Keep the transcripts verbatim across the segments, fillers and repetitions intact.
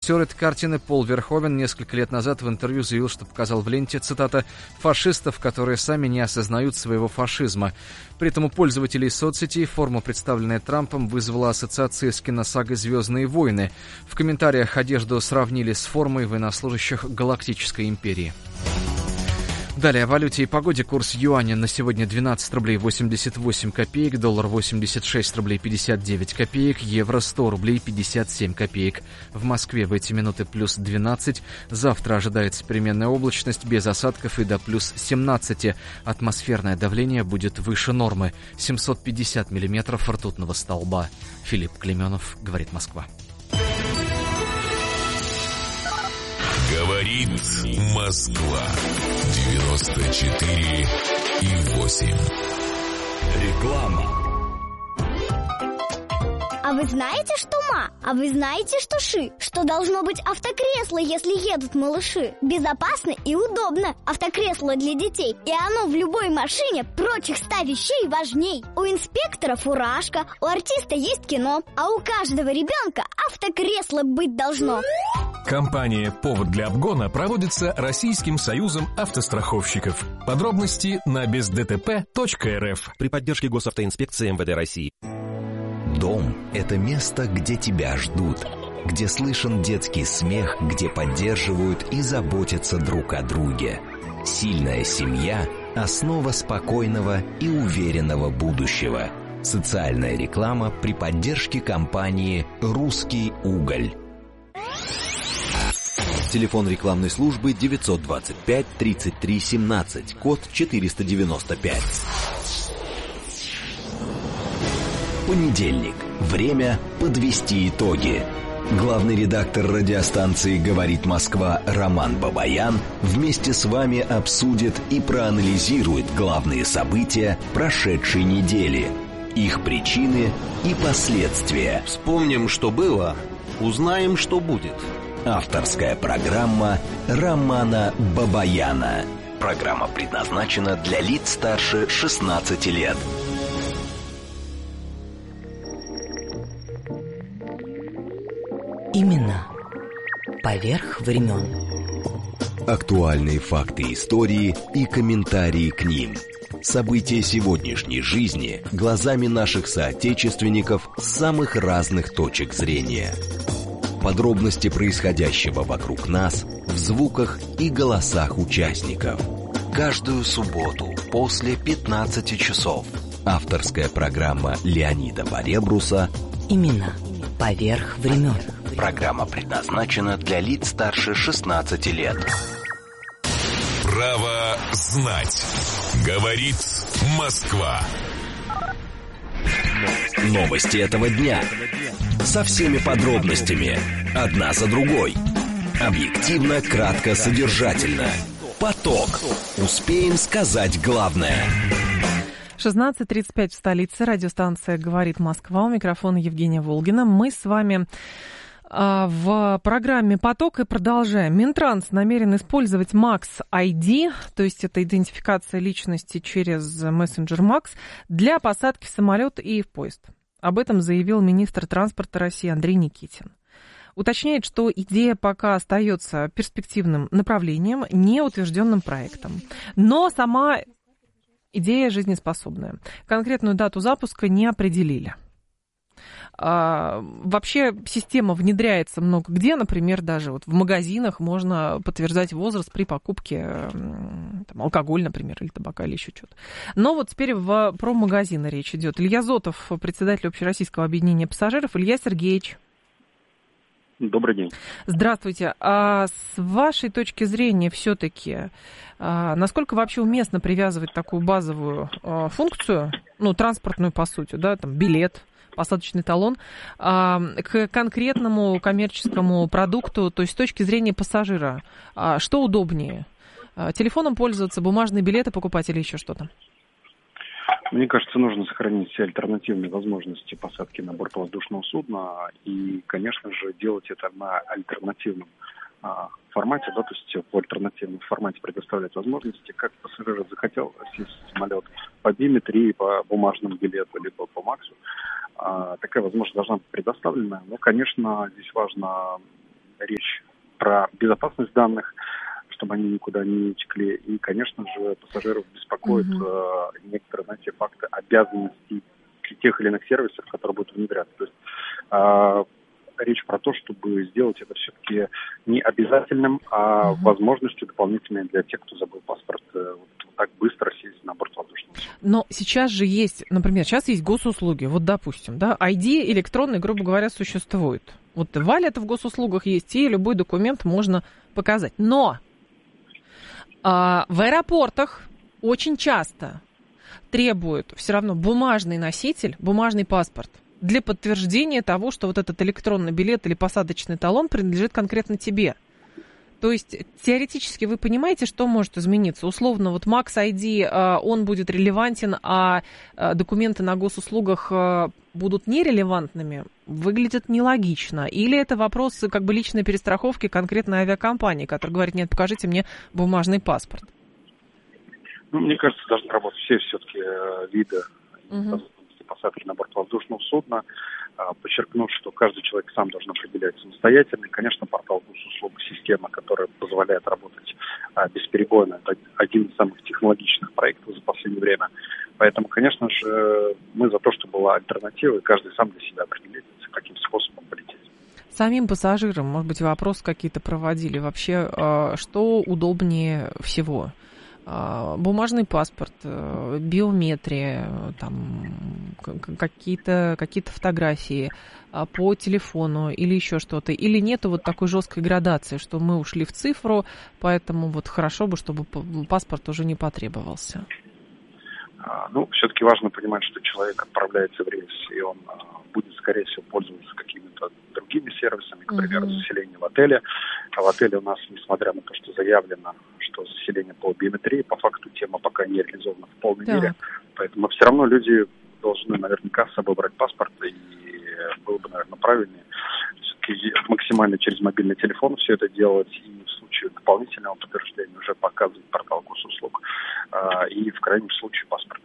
Режиссер этой картины Пол Верховен несколько лет назад в интервью заявил, что показал в ленте, цитата, «фашистов, которые сами не осознают своего фашизма». При этом у пользователей соцсетей форма, представленная Трампом, вызвала ассоциации с киносагой «Звездные войны». В комментариях одежду сравнили с формой военнослужащих Галактической империи. Далее о валюте и погоде. Курс юаня на сегодня двенадцать рублей восемьдесят восемь копеек, доллар восемьдесят шесть рублей пятьдесят девять копеек, евро сто рублей пятьдесят семь копеек. В Москве в эти минуты плюс двенадцать. Завтра ожидается переменная облачность без осадков и до плюс семнадцать. Атмосферное давление будет выше нормы. семьсот пятьдесят миллиметров ртутного столба. Филипп Клеменов, говорит Москва. Говорит Москва. девяносто четыре и восемь. Реклама. А вы знаете, что ма? А вы знаете, что ши? Что должно быть автокресло, если едут малыши? Безопасно и удобно. Автокресло для детей. И оно в любой машине прочих ста вещей важней. У инспектора фуражка, у артиста есть кино, а у каждого ребенка автокресло быть должно. Компания «Повод для обгона» проводится Российским союзом автостраховщиков. Подробности на без дэ тэ пэ точка эр эф. При поддержке Госавтоинспекции эм вэ дэ России. Дом – это место, где тебя ждут, где слышен детский смех, где поддерживают и заботятся друг о друге. Сильная семья – основа спокойного и уверенного будущего. Социальная реклама при поддержке компании «Русский уголь». Телефон рекламной службы девятьсот двадцать пять тридцать три семнадцать, код четыреста девяносто пять. Понедельник. Время подвести итоги. Главный редактор радиостанции «Говорит Москва» Роман Бабаян вместе с вами обсудит и проанализирует главные события прошедшей недели, их причины и последствия. Вспомним, что было, узнаем, что будет. Авторская программа Романа Бабаяна. Программа предназначена для лиц старше шестнадцати лет. Имена поверх времен. Актуальные факты истории и комментарии к ним. События сегодняшней жизни глазами наших соотечественников с самых разных точек зрения. Подробности происходящего вокруг нас в звуках и голосах участников. Каждую субботу после пятнадцати часов. Авторская программа Леонида Баребруса «Имена поверх времен». Программа предназначена для лиц старше шестнадцати лет. Право знать. Говорит Москва. Новости этого дня. Со всеми подробностями. Одна за другой. Объективно, кратко, содержательно. Поток. Успеем сказать главное. шестнадцать тридцать пять в столице. Радиостанция «Говорит Москва». У микрофона Евгения Волгина. Мы с вами а, в программе «Поток» и продолжаем. Минтранс намерен использовать Макс ай ди, то есть это идентификация личности через мессенджер Макс, для посадки в самолет и в поезд. Об этом заявил министр транспорта России Андрей Никитин. Уточняет, что идея пока остается перспективным направлением, не утвержденным проектом. Но сама идея жизнеспособная. Конкретную дату запуска не определили. А, вообще система внедряется много где, например, даже вот в магазинах можно подтверждать возраст при покупке там, алкоголя, например, или табака, или еще что-то. Но вот теперь в, про магазины речь идет. Илья Зотов, председатель Общероссийского объединения пассажиров. Илья Сергеевич. Добрый день. Здравствуйте. А с вашей точки зрения все-таки, а, насколько вообще уместно привязывать такую базовую а, функцию, ну, транспортную по сути, да, там, билет, посадочный талон, а, к конкретному коммерческому продукту, то есть с точки зрения пассажира, а, что удобнее? А, телефоном пользоваться, бумажные билеты покупать или еще что-то? Мне кажется, нужно сохранить все альтернативные возможности посадки на борт воздушного судна и, конечно же, делать это на альтернативном а, формате, да, то есть в альтернативном формате предоставлять возможности, как пассажир захотел сесть в самолет по биометрии, по бумажному билету, либо по Максу. А, такая возможность должна быть предоставлена. Но, конечно, здесь важно речь про безопасность данных, чтобы они никуда не текли. И, конечно же, пассажиров беспокоит mm-hmm. э, некоторые, знаете, факты обязанностей тех или иных сервисов, которые будут внедряться. То есть э, речь про то, чтобы сделать это все-таки не обязательным, а uh-huh. возможностью дополнительной для тех, кто забыл паспорт, вот, вот так быстро сесть на борт воздушного судна. Но сейчас же есть, например, сейчас есть госуслуги. Вот, допустим, да, ай ди электронный, грубо говоря, существует. Вот валят в госуслугах есть, и любой документ можно показать. Но а, в аэропортах очень часто требуют все равно бумажный носитель, бумажный паспорт для подтверждения того, что вот этот электронный билет или посадочный талон принадлежит конкретно тебе. То есть теоретически вы понимаете, что может измениться? Условно, вот Max ай ди, он будет релевантен, а документы на госуслугах будут нерелевантными? Выглядит нелогично. Или это вопрос как бы личной перестраховки конкретной авиакомпании, которая говорит, нет, покажите мне бумажный паспорт. Ну, мне кажется, должны работать все все-таки виды uh-huh. посадки на борт воздушного судна. Подчеркну, что каждый человек сам должен определять самостоятельно. И, конечно, портал госуслуг, система, которая позволяет работать бесперебойно. Это один из самых технологичных проектов за последнее время. Поэтому, конечно же, мы за то, чтобы была альтернатива, и каждый сам для себя определит, каким способом полететь. Самим пассажирам, может быть, вопросы какие-то проводили. Вообще, что удобнее всего? Бумажный паспорт, биометрия, там, какие-то, какие-то фотографии по телефону или еще что-то. Или нету вот такой жесткой градации, что мы ушли в цифру, поэтому вот хорошо бы, чтобы паспорт уже не потребовался. Ну, все-таки важно понимать, что человек отправляется в рейс, и он будет, скорее всего, пользоваться какими-то другими сервисами, к примеру, uh-huh. заселение в отеле. А в отеле у нас, несмотря на то, что заявлено, что заселение по биометрии, по факту тема пока не реализована в полной да. мере. Поэтому все равно люди должны наверняка с собой брать паспорт, и было бы, наверное, правильнее все-таки максимально через мобильный телефон все это делать, и в случае дополнительного подтверждения уже показывать портал госуслуг, и в крайнем случае паспорт.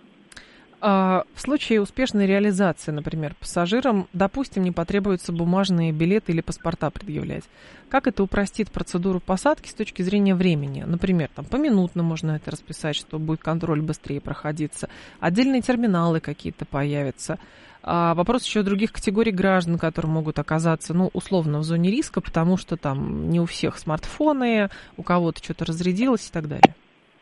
В случае успешной реализации, например, пассажирам, допустим, не потребуется бумажные билеты или паспорта предъявлять. Как это упростит процедуру посадки с точки зрения времени? Например, там, поминутно можно это расписать, что будет контроль быстрее проходиться. Отдельные терминалы какие-то появятся. А вопрос еще других категорий граждан, которые могут оказаться, ну, условно, в зоне риска, потому что там не у всех смартфоны, у кого-то что-то разрядилось и так далее.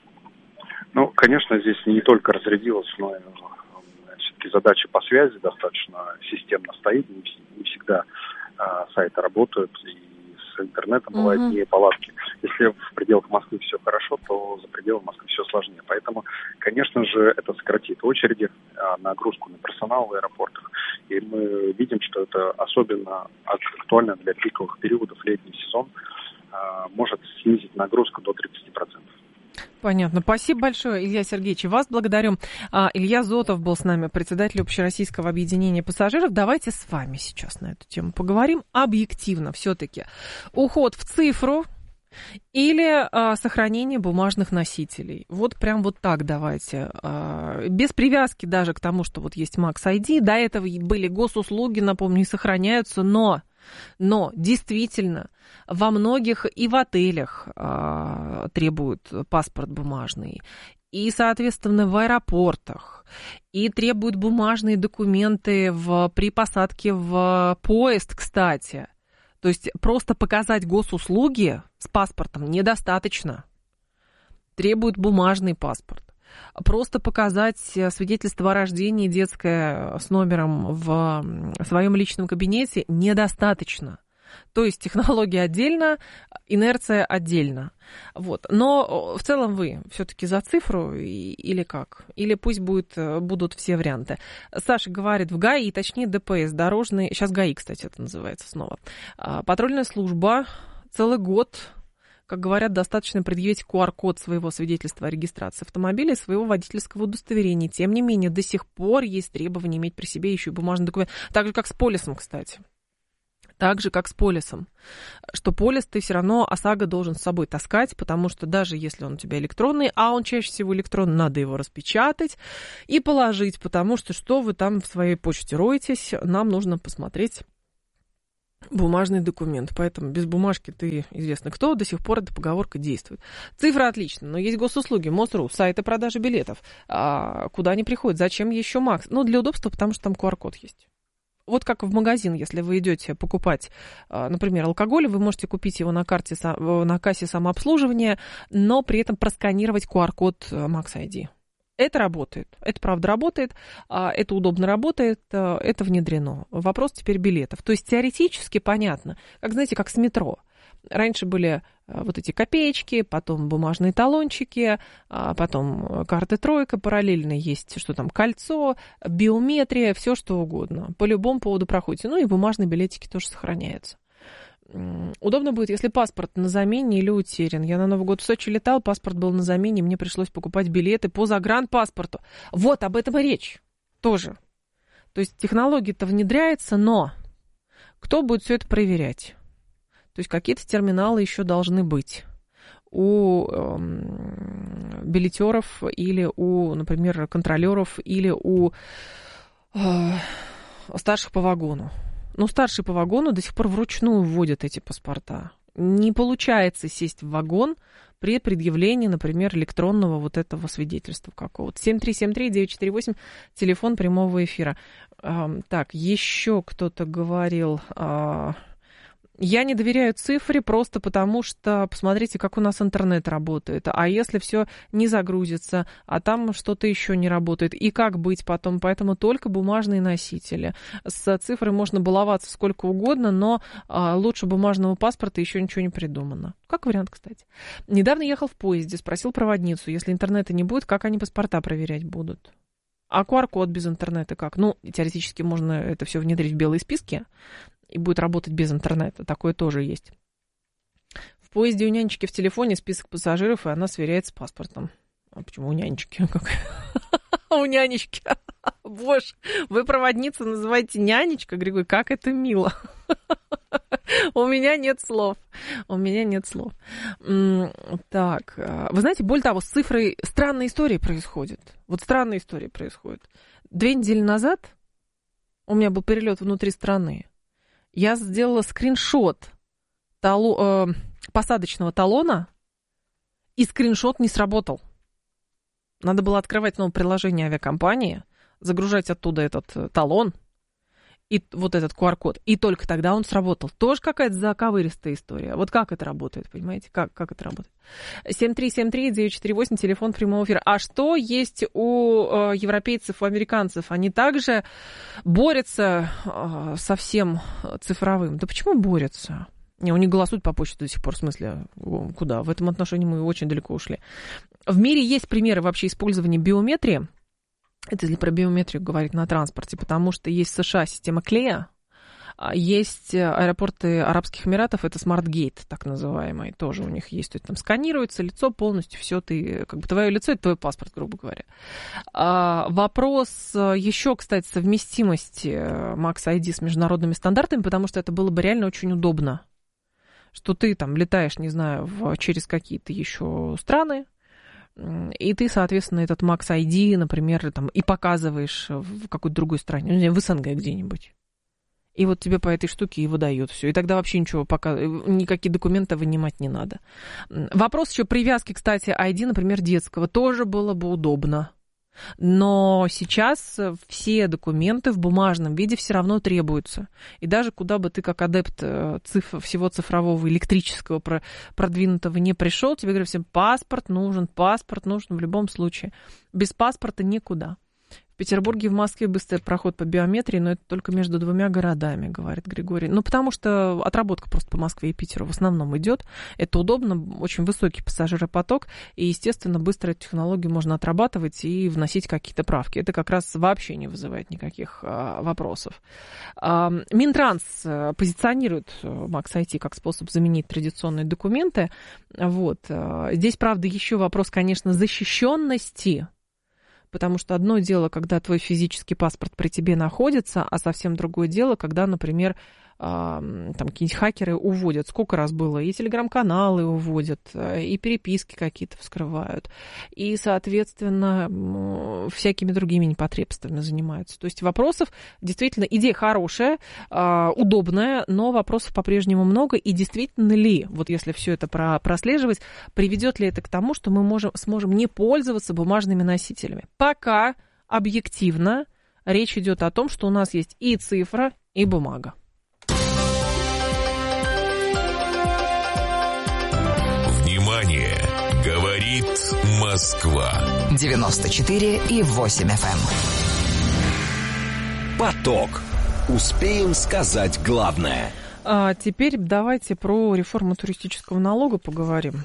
Ну, конечно, здесь не только разрядилось, но и все-таки задача по связи достаточно системно стоит. Не, не всегда а, сайты работают, и с интернетом бывают uh-huh. неполадки. Если в пределах Москвы все хорошо, то за пределами Москвы все сложнее. Поэтому, конечно же, это сократит очереди, а, нагрузку на персонал в аэропортах. И мы видим, что это особенно актуально для пиковых периодов, летний сезон, а, может снизить нагрузку до тридцать процентов. Понятно. Спасибо большое, Илья Сергеевич. Вас благодарю. Илья Зотов был с нами, председатель Общероссийского объединения пассажиров. Давайте с вами сейчас на эту тему поговорим объективно. Все-таки уход в цифру или а, сохранение бумажных носителей. Вот прям вот так давайте. А, без привязки даже к тому, что вот есть Max ай ди. До этого были госуслуги, напомню, и сохраняются, но... Но действительно во многих и в отелях а, требуют паспорт бумажный, и, соответственно, в аэропортах, и требуют бумажные документы в, при посадке в поезд, кстати. То есть просто показать госуслуги с паспортом недостаточно. Требуют бумажный паспорт. Просто показать свидетельство о рождении детское с номером в своем личном кабинете недостаточно. То есть технология отдельно, инерция отдельно. Вот. Но в целом вы все-таки за цифру или как? Или пусть будет, будут все варианты. Саша говорит, в ГАИ, точнее ДПС, дорожный, сейчас ГАИ, кстати, это называется снова, патрульная служба целый год... Как говорят, достаточно предъявить ку ар код своего свидетельства о регистрации автомобиля и своего водительского удостоверения. Тем не менее, до сих пор есть требование иметь при себе еще и бумажный документ. Так же, как с полисом, кстати. Так же, как с полисом. Что полис ты все равно ОСАГО должен с собой таскать, потому что даже если он у тебя электронный, а он чаще всего электронный, надо его распечатать и положить, потому что что вы там в своей почте роетесь, нам нужно посмотреть... бумажный документ. Поэтому без бумажки ты известно кто, до сих пор эта поговорка действует. Цифра отлично, но есть госуслуги, МОСРУ, сайты продажи билетов. А куда они приходят? Зачем еще МАКС? Ну, для удобства, потому что там ку ар код есть. Вот как в магазин, если вы идете покупать, например, алкоголь, вы можете купить его на карте, на кассе самообслуживания, но при этом просканировать ку ар код Max ай ди. Это работает, это правда работает, это удобно работает, это внедрено. Вопрос теперь билетов. То есть теоретически понятно, как, знаете, как с метро. Раньше были вот эти копеечки, потом бумажные талончики, потом карты тройка, параллельно есть, что там, кольцо, биометрия, все что угодно. По любому поводу проходите. Ну и бумажные билетики тоже сохраняются. Удобно будет, если паспорт на замене или утерян. Я на Новый год в Сочи летал, паспорт был на замене, мне пришлось покупать билеты по загранпаспорту. Вот, об этом и речь тоже. То есть технология-то внедряется, но кто будет все это проверять? То есть какие-то терминалы еще должны быть у э, билетеров или у, например, контролеров или у э, старших по вагону. Ну, старшие по вагону до сих пор вручную вводят эти паспорта. Не получается сесть в вагон при предъявлении, например, электронного вот этого свидетельства какого-то. семь три семь три девять четыре восемь, телефон прямого эфира. Э, так, еще кто-то говорил... Э, Я не доверяю цифре просто потому, что посмотрите, как у нас интернет работает. А если все не загрузится, а там что-то еще не работает, и как быть потом? Поэтому только бумажные носители. С цифрой можно баловаться сколько угодно, но а, лучше бумажного паспорта еще ничего не придумано. Как вариант, кстати. Недавно ехал в поезде, спросил проводницу, если интернета не будет, как они паспорта проверять будут? А ку ар код без интернета как? Ну, теоретически можно это все внедрить в белые списки, и будет работать без интернета. Такое тоже есть. В поезде у нянечки в телефоне список пассажиров, и она сверяет с паспортом. А почему у нянечки? У нянечки. Боже, вы проводницу называете нянечка, Григорий, как это мило. У меня нет слов. У меня нет слов. Так, вы знаете, более того, с цифрой странные истории происходят. Вот странные истории происходят. Две недели назад у меня был перелет внутри страны. Я сделала скриншот тало, э, посадочного талона, и скриншот не сработал. Надо было открывать новое приложение авиакомпании, загружать оттуда этот талон и вот этот ку ар код, и только тогда он сработал. Тоже какая-то заковыристая история. Вот как это работает, понимаете? Как, как это работает? семь три семь три девять четыре восемь, телефон прямого эфира. А что есть у э, европейцев, у американцев? Они также борются э, со всем цифровым. Да почему борются? Не, у них голосуют по почте до сих пор, в смысле, куда? В этом отношении мы очень далеко ушли. В мире есть примеры вообще использования биометрии. Это если про биометрию говорить на транспорте, потому что есть в США система клея, есть аэропорты Арабских Эмиратов, это SmartGate, так называемый, тоже у них есть. То есть там сканируется лицо полностью, все, ты, как бы твое лицо, это твой паспорт, грубо говоря. А, вопрос еще, кстати, совместимости Max ай ди с международными стандартами, потому что это было бы реально очень удобно, что ты там летаешь, не знаю, в, через какие-то еще страны, и ты, соответственно, этот Max ай ди, например, там, и показываешь в какой-то другой стране, в СНГ где-нибудь. И вот тебе по этой штуке и выдают все. И тогда вообще ничего, пока, никакие документы вынимать не надо. Вопрос еще привязки, кстати, ай ди, например, детского, тоже было бы удобно. Но сейчас все документы в бумажном виде все равно требуются. И даже куда бы ты как адепт цифр, всего цифрового, электрического, продвинутого не пришел, тебе говорят всем, паспорт нужен, паспорт нужен в любом случае. Без паспорта никуда. В Петербурге и в Москве быстрый проход по биометрии, но это только между двумя городами, говорит Григорий. Ну, потому что отработка просто по Москве и Питеру в основном идет. Это удобно, очень высокий пассажиропоток, и, естественно, быстро эту технологию можно отрабатывать и вносить какие-то правки. Это как раз вообще не вызывает никаких а, вопросов. А, Минтранс позиционирует Max ай ди как способ заменить традиционные документы. Вот. Здесь, правда, еще вопрос, конечно, защищенности. Потому что одно дело, когда твой физический паспорт при тебе находится, а совсем другое дело, когда, например, там какие-нибудь хакеры уводят. Сколько раз было? И телеграм-каналы уводят, и переписки какие-то вскрывают, и, соответственно, всякими другими непотребствами занимаются. То есть вопросов, действительно, идея хорошая, удобная, но вопросов по-прежнему много. И действительно ли, вот если все это прослеживать, приведет ли это к тому, что мы можем, сможем не пользоваться бумажными носителями? Пока объективно речь идет о том, что у нас есть и цифра, и бумага. Внимание! Говорит Москва. девяносто четыре и восемь эф эм. Поток. Успеем сказать главное. А теперь давайте про реформу туристического налога поговорим.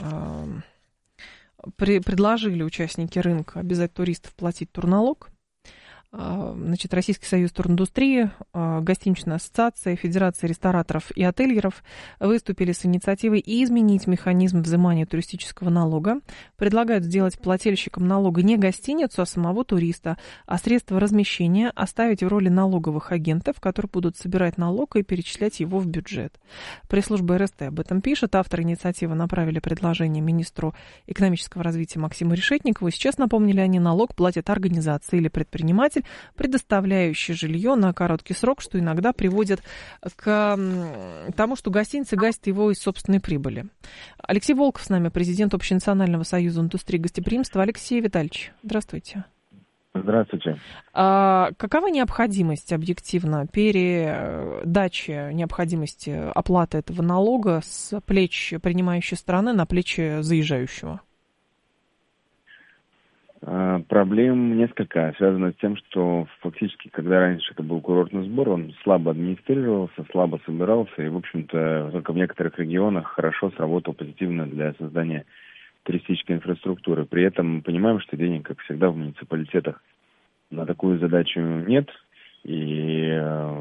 При, предложили участники рынка обязать туристов платить турналог. Значит, Российский союз туриндустрии, Гостиничная ассоциация, Федерация рестораторов и отельеров выступили с инициативой изменить механизм взимания туристического налога. Предлагают сделать плательщиком налога не гостиницу, а самого туриста, а средства размещения оставить в роли налоговых агентов, которые будут собирать налог и перечислять его в бюджет. Пресс-служба эр эс тэ об этом пишет. Авторы инициативы направили предложение министру экономического развития Максиму Решетникову. Сейчас, напомнили они, налог платят организации или предприниматель, предоставляющий жилье на короткий срок, что иногда приводит к тому, что гостиница гасит его из собственной прибыли. Алексей Волков с нами, президент Общенационального союза индустрии гостеприимства. Алексей Витальевич, здравствуйте. Здравствуйте. А какова необходимость объективно передачи необходимости оплаты этого налога с плеч принимающей стороны на плечи заезжающего? Проблем несколько, связано с тем, что фактически, когда раньше это был курортный сбор, он слабо администрировался, слабо собирался, и, в общем-то, только в некоторых регионах хорошо сработал позитивно для создания туристической инфраструктуры. При этом мы понимаем, что денег, как всегда, в муниципалитетах на такую задачу нет, и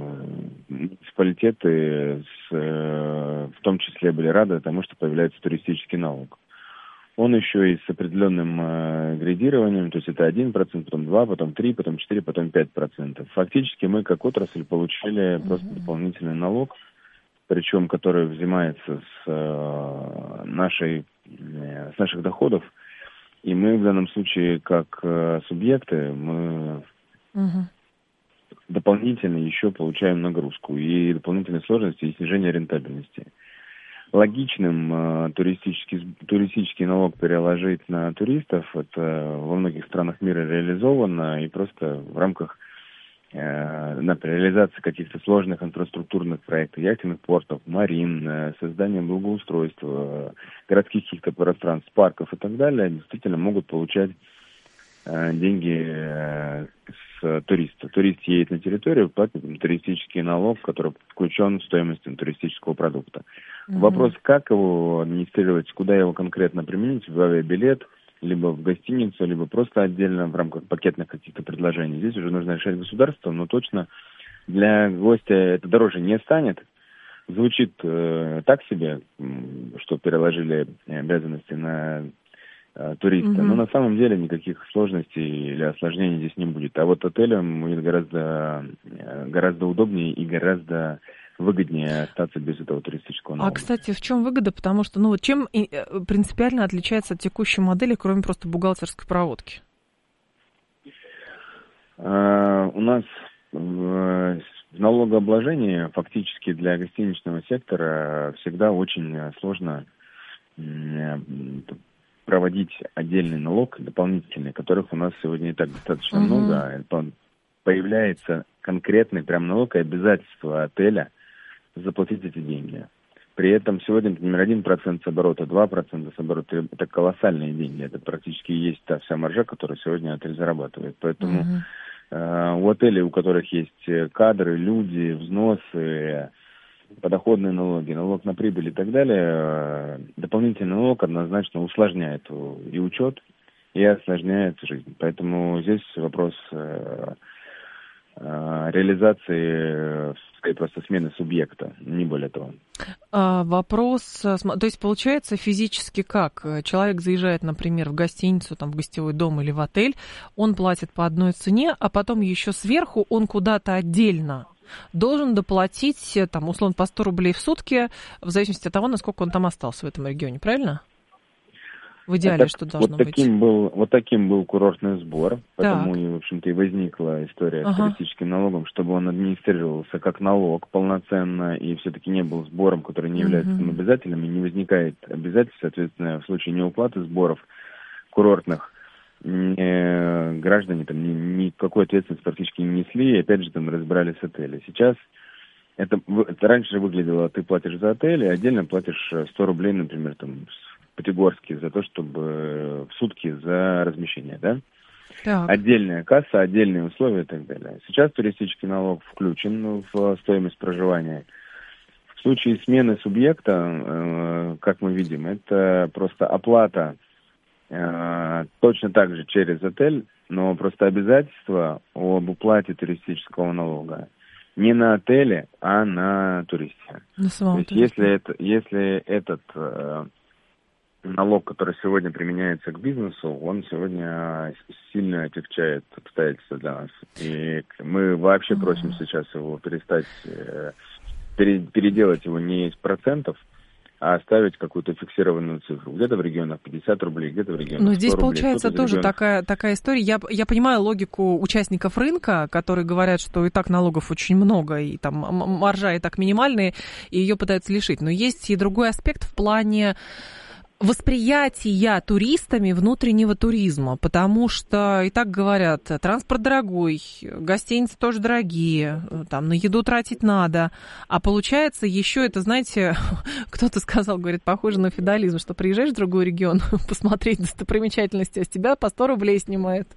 муниципалитеты с, в том числе были рады тому, что появляется туристический налог. Он еще и с определенным э, градированием, то есть это один процент, потом два, потом три, потом четыре, потом пять процентов. Фактически мы как отрасль получили mm-hmm. просто дополнительный налог, причем который взимается с, э, нашей, э, с наших доходов. И мы в данном случае как э, субъекты мы mm-hmm. дополнительно еще получаем нагрузку и дополнительные сложности и снижение рентабельности. Логичным э, туристический, туристический налог переложить на туристов, это во многих странах мира реализовано, и просто в рамках э, например, реализации каких-то сложных инфраструктурных проектов, яхтенных портов, марин, э, создания благоустройства, э, городских каких-то пространств, парков и так далее, действительно могут получать э, деньги э, с туриста. Турист едет на территорию, платит туристический налог, который включен в стоимость туристического продукта. Mm-hmm. Вопрос, как его администрировать, куда его конкретно применить, в авиабилет, либо в гостиницу, либо просто отдельно в рамках пакетных каких-то предложений. Здесь уже нужно решать государство, но точно для гостя это дороже не станет. Звучит э, так себе, что переложили обязанности на э, туриста, mm-hmm. но на самом деле никаких сложностей или осложнений здесь не будет. А вот отелям будет гораздо, гораздо удобнее и гораздо выгоднее остаться без этого туристического налога. А, кстати, в чем выгода? Потому что, ну, вот чем принципиально отличается от текущей модели, кроме просто бухгалтерской проводки? Uh, у нас в, в налогообложении фактически для гостиничного сектора всегда очень сложно проводить отдельный налог, дополнительный, которых у нас сегодня и так достаточно uh-huh. много. Появляется конкретный прям налог и обязательство отеля заплатить эти деньги. При этом сегодня, например, один процент с оборота, два процента с оборота – это колоссальные деньги. Это практически и есть та вся маржа, которую сегодня отель зарабатывает. Поэтому uh-huh. э, у отелей, у которых есть кадры, люди, взносы, подоходные налоги, налог на прибыль и так далее, э, дополнительный налог однозначно усложняет и учет, и осложняет жизнь. Поэтому здесь вопрос э, э, реализации э, просто смены субъекта, не более того. А, вопрос, то есть получается физически как? Человек заезжает, например, в гостиницу, там, в гостевой дом или в отель, он платит по одной цене, а потом еще сверху он куда-то отдельно должен доплатить, там, условно, по сто рублей в сутки, в зависимости от того, насколько он там остался в этом регионе, правильно? В идеале, это, что должно вот таким быть? Был, вот таким был курортный сбор, потому, Так. и, в общем-то, и возникла история Ага. с туристическим налогом, чтобы он администрировался как налог полноценно и все-таки не был сбором, который не является Мгм. самообязательным, и не возникает обязательств, соответственно, в случае неуплаты сборов курортных, э, граждане там ни, никакой ответственности практически не несли, и опять же там разбирались отели. Сейчас это, это раньше выглядело, ты платишь за отель, и отдельно платишь сто рублей, например, там, по-тигорски за то, чтобы в сутки за размещение, да? Так. Отдельная касса, отдельные условия и так далее. Сейчас туристический налог включен в стоимость проживания. В случае смены субъекта, э, как мы видим, это просто оплата э, точно так же через отель, но просто обязательство об уплате туристического налога не на отеле, а на туристе. На самом То есть туристе. если, это, если этот э, налог, который сегодня применяется к бизнесу, он сегодня сильно отягчает обстоятельства для нас. И мы вообще просим сейчас его перестать, э, пере, переделать его не из процентов, а оставить какую-то фиксированную цифру. Где-то в регионах пятьдесят рублей, где-то в регионах сто рублей. Но здесь получается кто-то в тоже регионах... такая, такая история. Я, я понимаю логику участников рынка, которые говорят, что и так налогов очень много, и там маржа и так минимальные, и ее пытаются лишить. Но есть и другой аспект в плане восприятия туристами внутреннего туризма, потому что и так говорят, транспорт дорогой, гостиницы тоже дорогие, там на еду тратить надо, а получается еще это, знаете, кто-то сказал, говорит, похоже на феодализм, что приезжаешь в другой регион посмотреть достопримечательности, а с тебя по сто рублей снимают.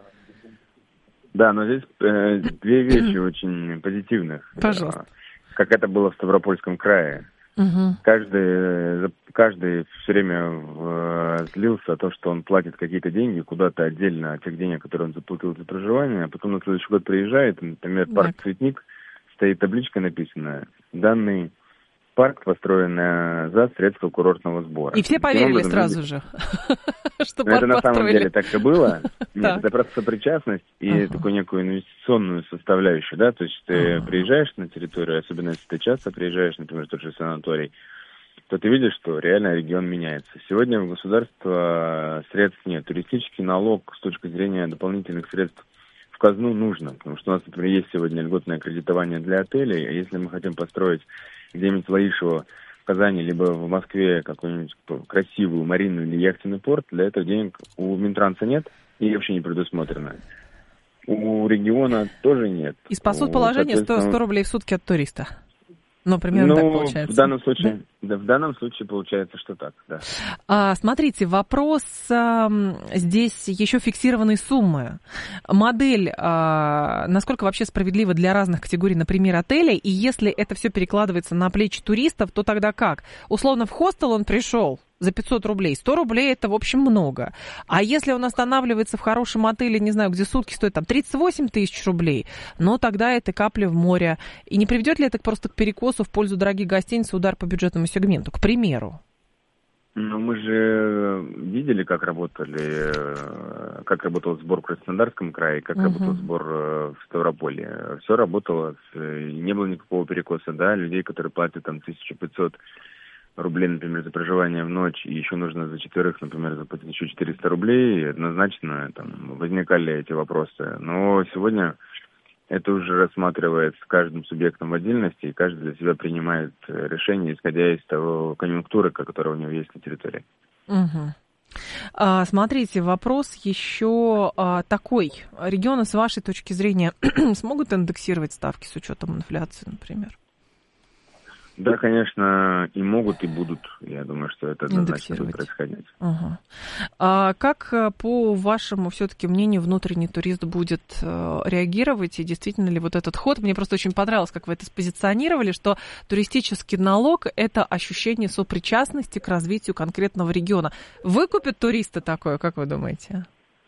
Да, но здесь э, две вещи очень позитивных. Пожалуйста. Как это было в Ставропольском крае. Угу. Каждый, каждый все время в, злился о том, что он платит какие-то деньги куда-то отдельно от тех денег, которые он заплатил за проживание, а потом на следующий год приезжает, например, парк Так. «Цветник», стоит табличка написанная: «Данный парк построен за средства курортного сбора». И все поверили сразу же, что парк это на самом построили. деле так и было. Нет, Так. это просто сопричастность и Ага. такую некую инвестиционную составляющую, да, то есть ты Ага. приезжаешь на территорию, особенно если ты часто приезжаешь, например, в тот же санаторий, то ты видишь, что реально регион меняется. Сегодня у государства средств нет. Туристический налог с точки зрения дополнительных средств в казну нужно, потому что у нас, например, есть сегодня льготное кредитование для отелей, а если мы хотим построить где-нибудь в Лаишево, в Казани, либо в Москве какую-нибудь красивую марину или яхтенный порт, для этого денег у Минтранса нет и вообще не предусмотрено. У региона тоже нет. И спасут У, положение сто, сто рублей в сутки от туриста. Ну, примерно ну, так получается. в данном случае, да? Да, в данном случае получается, что так, да. А, смотрите, вопрос а, здесь еще фиксированной суммы. Модель, а, насколько вообще справедлива для разных категорий, например, отелей, и если это все перекладывается на плечи туристов, то тогда как? Условно, в хостел он пришел за пятьсот рублей. сто рублей это, в общем, много. А если он останавливается в хорошем отеле, не знаю, где сутки стоят там тридцать восемь тысяч рублей, но тогда это капля в море. И не приведет ли это просто к перекосу в пользу дорогих гостиниц, удар по бюджетному сегменту, к примеру? Ну, мы же видели, как работали, как работал сбор в Краснодарском крае, как uh-huh. работал сбор в Ставрополе. Все работало, не было никакого перекоса, да, людей, которые платят там тысяча пятьсот рублей, например, за проживание в ночь, и еще нужно за четверых, например, заплатить еще четыреста рублей, однозначно там возникали эти вопросы. Но сегодня это уже рассматривается каждым субъектом в отдельности, и каждый для себя принимает решение, исходя из того конъюнктуры, которая у него есть на территории. Угу. А, смотрите, вопрос еще а, такой. Регионы, с вашей точки зрения, смогут индексировать ставки с учетом инфляции, например? Да, конечно, и могут, и будут. Я думаю, что это однозначно будет происходить. Ага. А как, по вашему все-таки мнению, внутренний турист будет э, реагировать? И действительно ли вот этот ход? Мне просто очень понравилось, как вы это спозиционировали, что туристический налог – это ощущение сопричастности к развитию конкретного региона. Выкупят туристы такое, как вы думаете?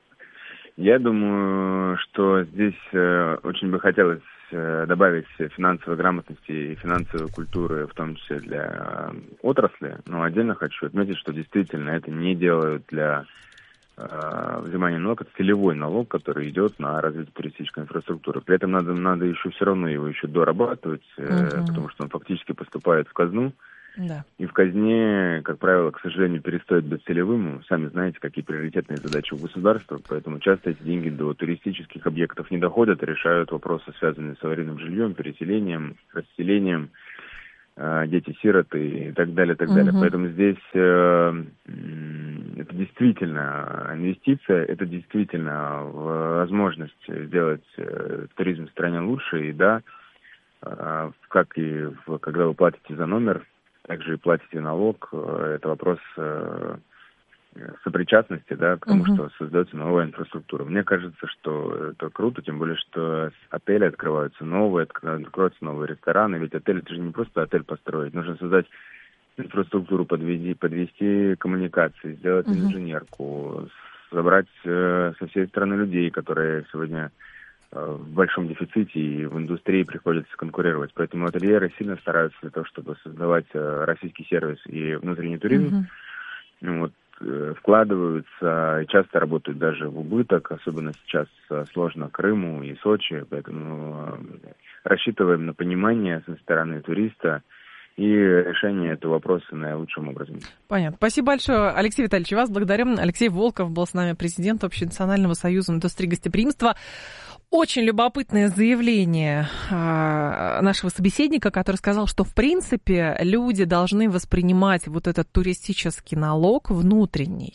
Я думаю, что здесь э, очень бы хотелось добавить финансовой грамотности и финансовой культуры, в том числе для отрасли. Но отдельно хочу отметить, что действительно это не делают для взимания налога, это целевой налог, который идет на развитие туристической инфраструктуры. При этом надо, надо еще все равно его еще дорабатывать, uh-huh. потому что он фактически поступает в казну. Да. И в казне, как правило, к сожалению, перестает быть целевым. Сами знаете, какие приоритетные задачи у государства, поэтому часто эти деньги до туристических объектов не доходят, решают вопросы, связанные с аварийным жильем, переселением, расселением, дети-сироты и так далее, и так далее. Uh-huh. Поэтому здесь э, это действительно инвестиция, это действительно возможность сделать э, туризм в стране лучше. И да, э, как и в, когда вы платите за номер, также и платите налог, э, это вопрос э, сопричастности, да, к тому, uh-huh. что создается новая инфраструктура. Мне кажется, что это круто, тем более, что отели открываются новые, открываются новые рестораны, ведь отель — это же не просто отель построить, нужно создать инфраструктуру, подвести, подвести коммуникации, сделать uh-huh. инженерку, собрать э, со всей страны людей, которые сегодня э, в большом дефиците и в индустрии приходится конкурировать. Поэтому ательеры сильно стараются для того, чтобы создавать э, российский сервис и внутренний туризм. Uh-huh. Ну, вот, вкладываются и часто работают даже в убыток, особенно сейчас сложно Крыму и Сочи, поэтому рассчитываем на понимание со стороны туриста и решение этого вопроса наилучшим образом. Понятно. Спасибо большое, Алексей Витальевич. Вас благодарим. Алексей Волков был с нами, президент Общенационального союза индустрии гостеприимства. Очень любопытное заявление а, нашего собеседника, который сказал, что, в принципе, люди должны воспринимать вот этот туристический налог внутренний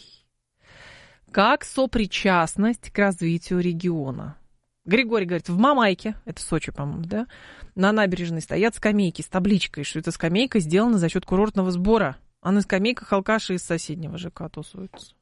как сопричастность к развитию региона. Григорий говорит, в Мамайке, это Сочи, по-моему, да, на набережной стоят скамейки с табличкой, что эта скамейка сделана за счет курортного сбора, а на скамейках алкаши из соседнего ЖК тусуются.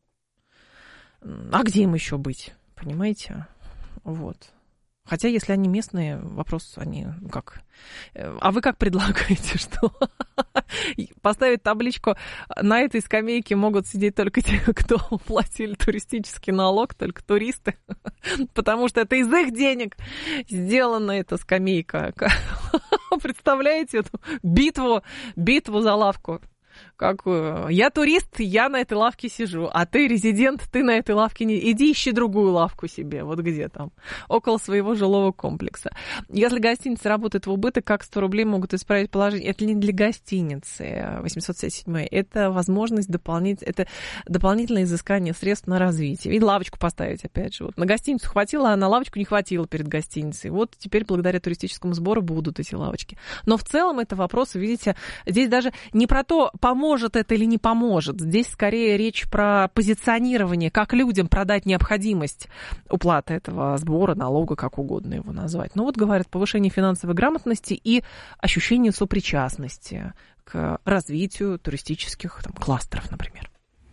А где им еще быть, понимаете? Вот. Хотя, если они местные, вопрос, они как... А вы как предлагаете, что поставить табличку на этой скамейке могут сидеть только те, кто платили туристический налог, только туристы, потому что это из их денег сделана эта скамейка. Представляете эту битву, битву за лавку? Какую? Я турист, я на этой лавке сижу, а ты резидент, ты на этой лавке не... Иди ищи другую лавку себе, вот где там, около своего жилого комплекса. Если гостиница работает в убыток, как сто рублей могут исправить положение? Это не для гостиницы, восемьсот семьдесят семь, это возможность дополнить, это дополнительное изыскание средств на развитие. И лавочку поставить, опять же. Вот на гостиницу хватило, а на лавочку не хватило перед гостиницей. Вот теперь благодаря туристическому сбору будут эти лавочки. Но в целом это вопрос, видите, здесь даже не про то, поможет это или не поможет. Здесь скорее речь про позиционирование, как людям продать необходимость уплаты этого сбора, налога, как угодно его назвать. Ну вот, говорят, повышение финансовой грамотности и ощущение сопричастности к развитию туристических там, кластеров, например.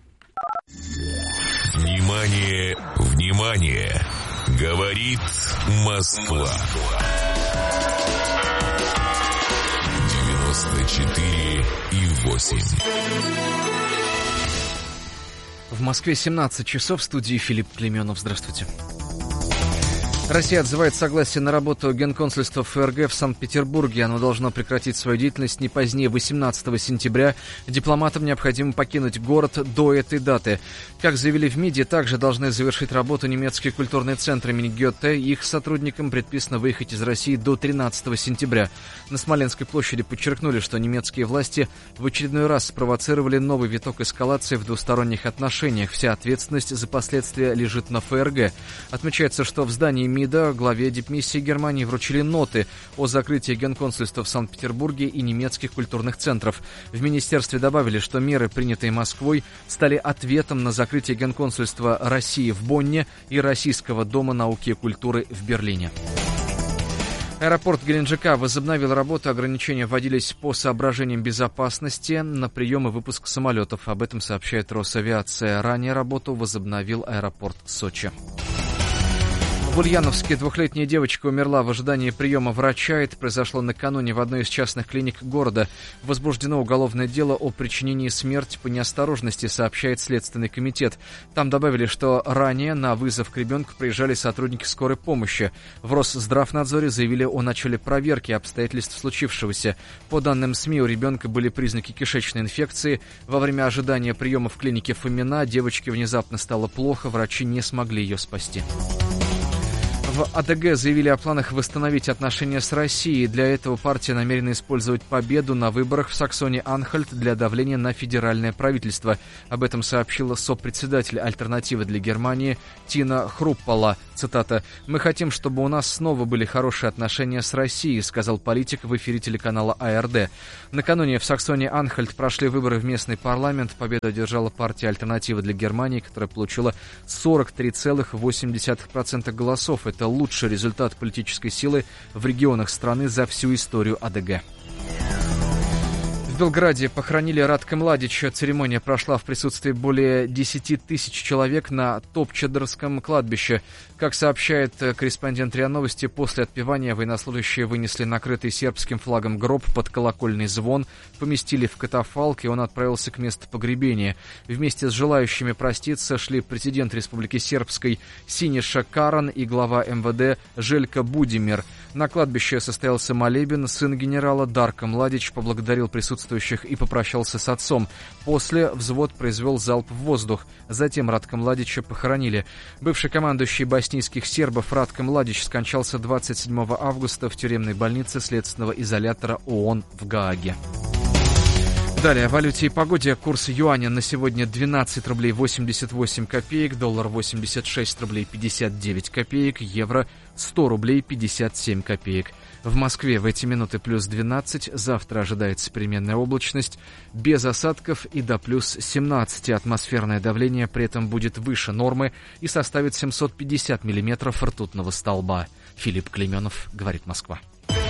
Внимание, внимание! Говорит Москва. девяносто четыре и восемь. В Москве семнадцать часов, в студии Филипп Клейменов. Здравствуйте. Россия отзывает согласие на работу Генконсульства ФРГ в Санкт-Петербурге. Оно должно прекратить свою деятельность не позднее восемнадцатого сентября. Дипломатам необходимо покинуть город до этой даты. Как заявили в МИДе, также должны завершить работу немецкие культурные центры имени Гёте. Их сотрудникам предписано выехать из России до тринадцатого сентября. На Смоленской площади подчеркнули, что немецкие власти в очередной раз спровоцировали новый виток эскалации в двусторонних отношениях. Вся ответственность за последствия лежит на ФРГ. Отмечается, что в здании МИДа главе дипмиссии Германии вручили ноты о закрытии генконсульства в Санкт-Петербурге и немецких культурных центров. В министерстве добавили, что меры, принятые Москвой, стали ответом на закрытие генконсульства России в Бонне и Российского дома науки и культуры в Берлине. Аэропорт Геленджика возобновил работу, ограничения вводились по соображениям безопасности на прием и выпуск самолетов. Об этом сообщает Росавиация. Ранее работу возобновил аэропорт Сочи. В Ульяновске двухлетняя девочка умерла в ожидании приема врача. Это произошло накануне в одной из частных клиник города. Возбуждено уголовное дело о причинении смерти по неосторожности, сообщает Следственный комитет. Там добавили, что ранее на вызов к ребенку приезжали сотрудники скорой помощи. В Росздравнадзоре заявили о начале проверки обстоятельств случившегося. По данным СМИ, у ребенка были признаки кишечной инфекции. Во время ожидания приема в клинике Фомина девочке внезапно стало плохо, врачи не смогли ее спасти. В АДГ заявили о планах восстановить отношения с Россией. Для этого партия намерена использовать победу на выборах в Саксонии-Анхальт для давления на федеральное правительство. Об этом сообщила сопредседатель «Альтернативы для Германии» Тина Хруппала. Цитата: «Мы хотим, чтобы у нас снова были хорошие отношения с Россией», сказал политик в эфире телеканала АРД. Накануне в Саксонии-Анхальт прошли выборы в местный парламент. Победу одержала партия «Альтернативы для Германии», которая получила сорок три целых восемь десятых процента голосов. Это лучший результат политической силы в регионах страны за всю историю АДГ. В Белграде похоронили Радка Младича. Церемония прошла в присутствии более десяти тысяч человек на Топчедрском кладбище. Как сообщает корреспондент РИА Новости, после отпевания военнослужащие вынесли накрытый сербским флагом гроб под колокольный звон, поместили в катафалк, и он отправился к месту погребения. Вместе с желающими проститься шли президент Республики Сербской Синиша Каран и глава МВД Желька Будимир. На кладбище состоялся молебен. Сын генерала Дарко Младич поблагодарил присутствующих и попрощался с отцом. После взвод произвел залп в воздух. Затем Радка Младича похоронили. Бывший командующий боснийских сербов Радко Младич скончался двадцать седьмого августа в тюремной больнице следственного изолятора ООН в Гааге. Далее о валюте и погоде. Курс юаня на сегодня двенадцать рублей восемьдесят восемь копеек, доллар восемьдесят шесть рублей пятьдесят девять копеек, евро сто рублей пятьдесят семь копеек. В Москве в эти минуты плюс двенадцать, завтра ожидается переменная облачность, без осадков и до плюс семнадцать. Атмосферное давление при этом будет выше нормы и составит семьсот пятьдесят миллиметров ртутного столба. Филипп Клейменов, говорит Москва.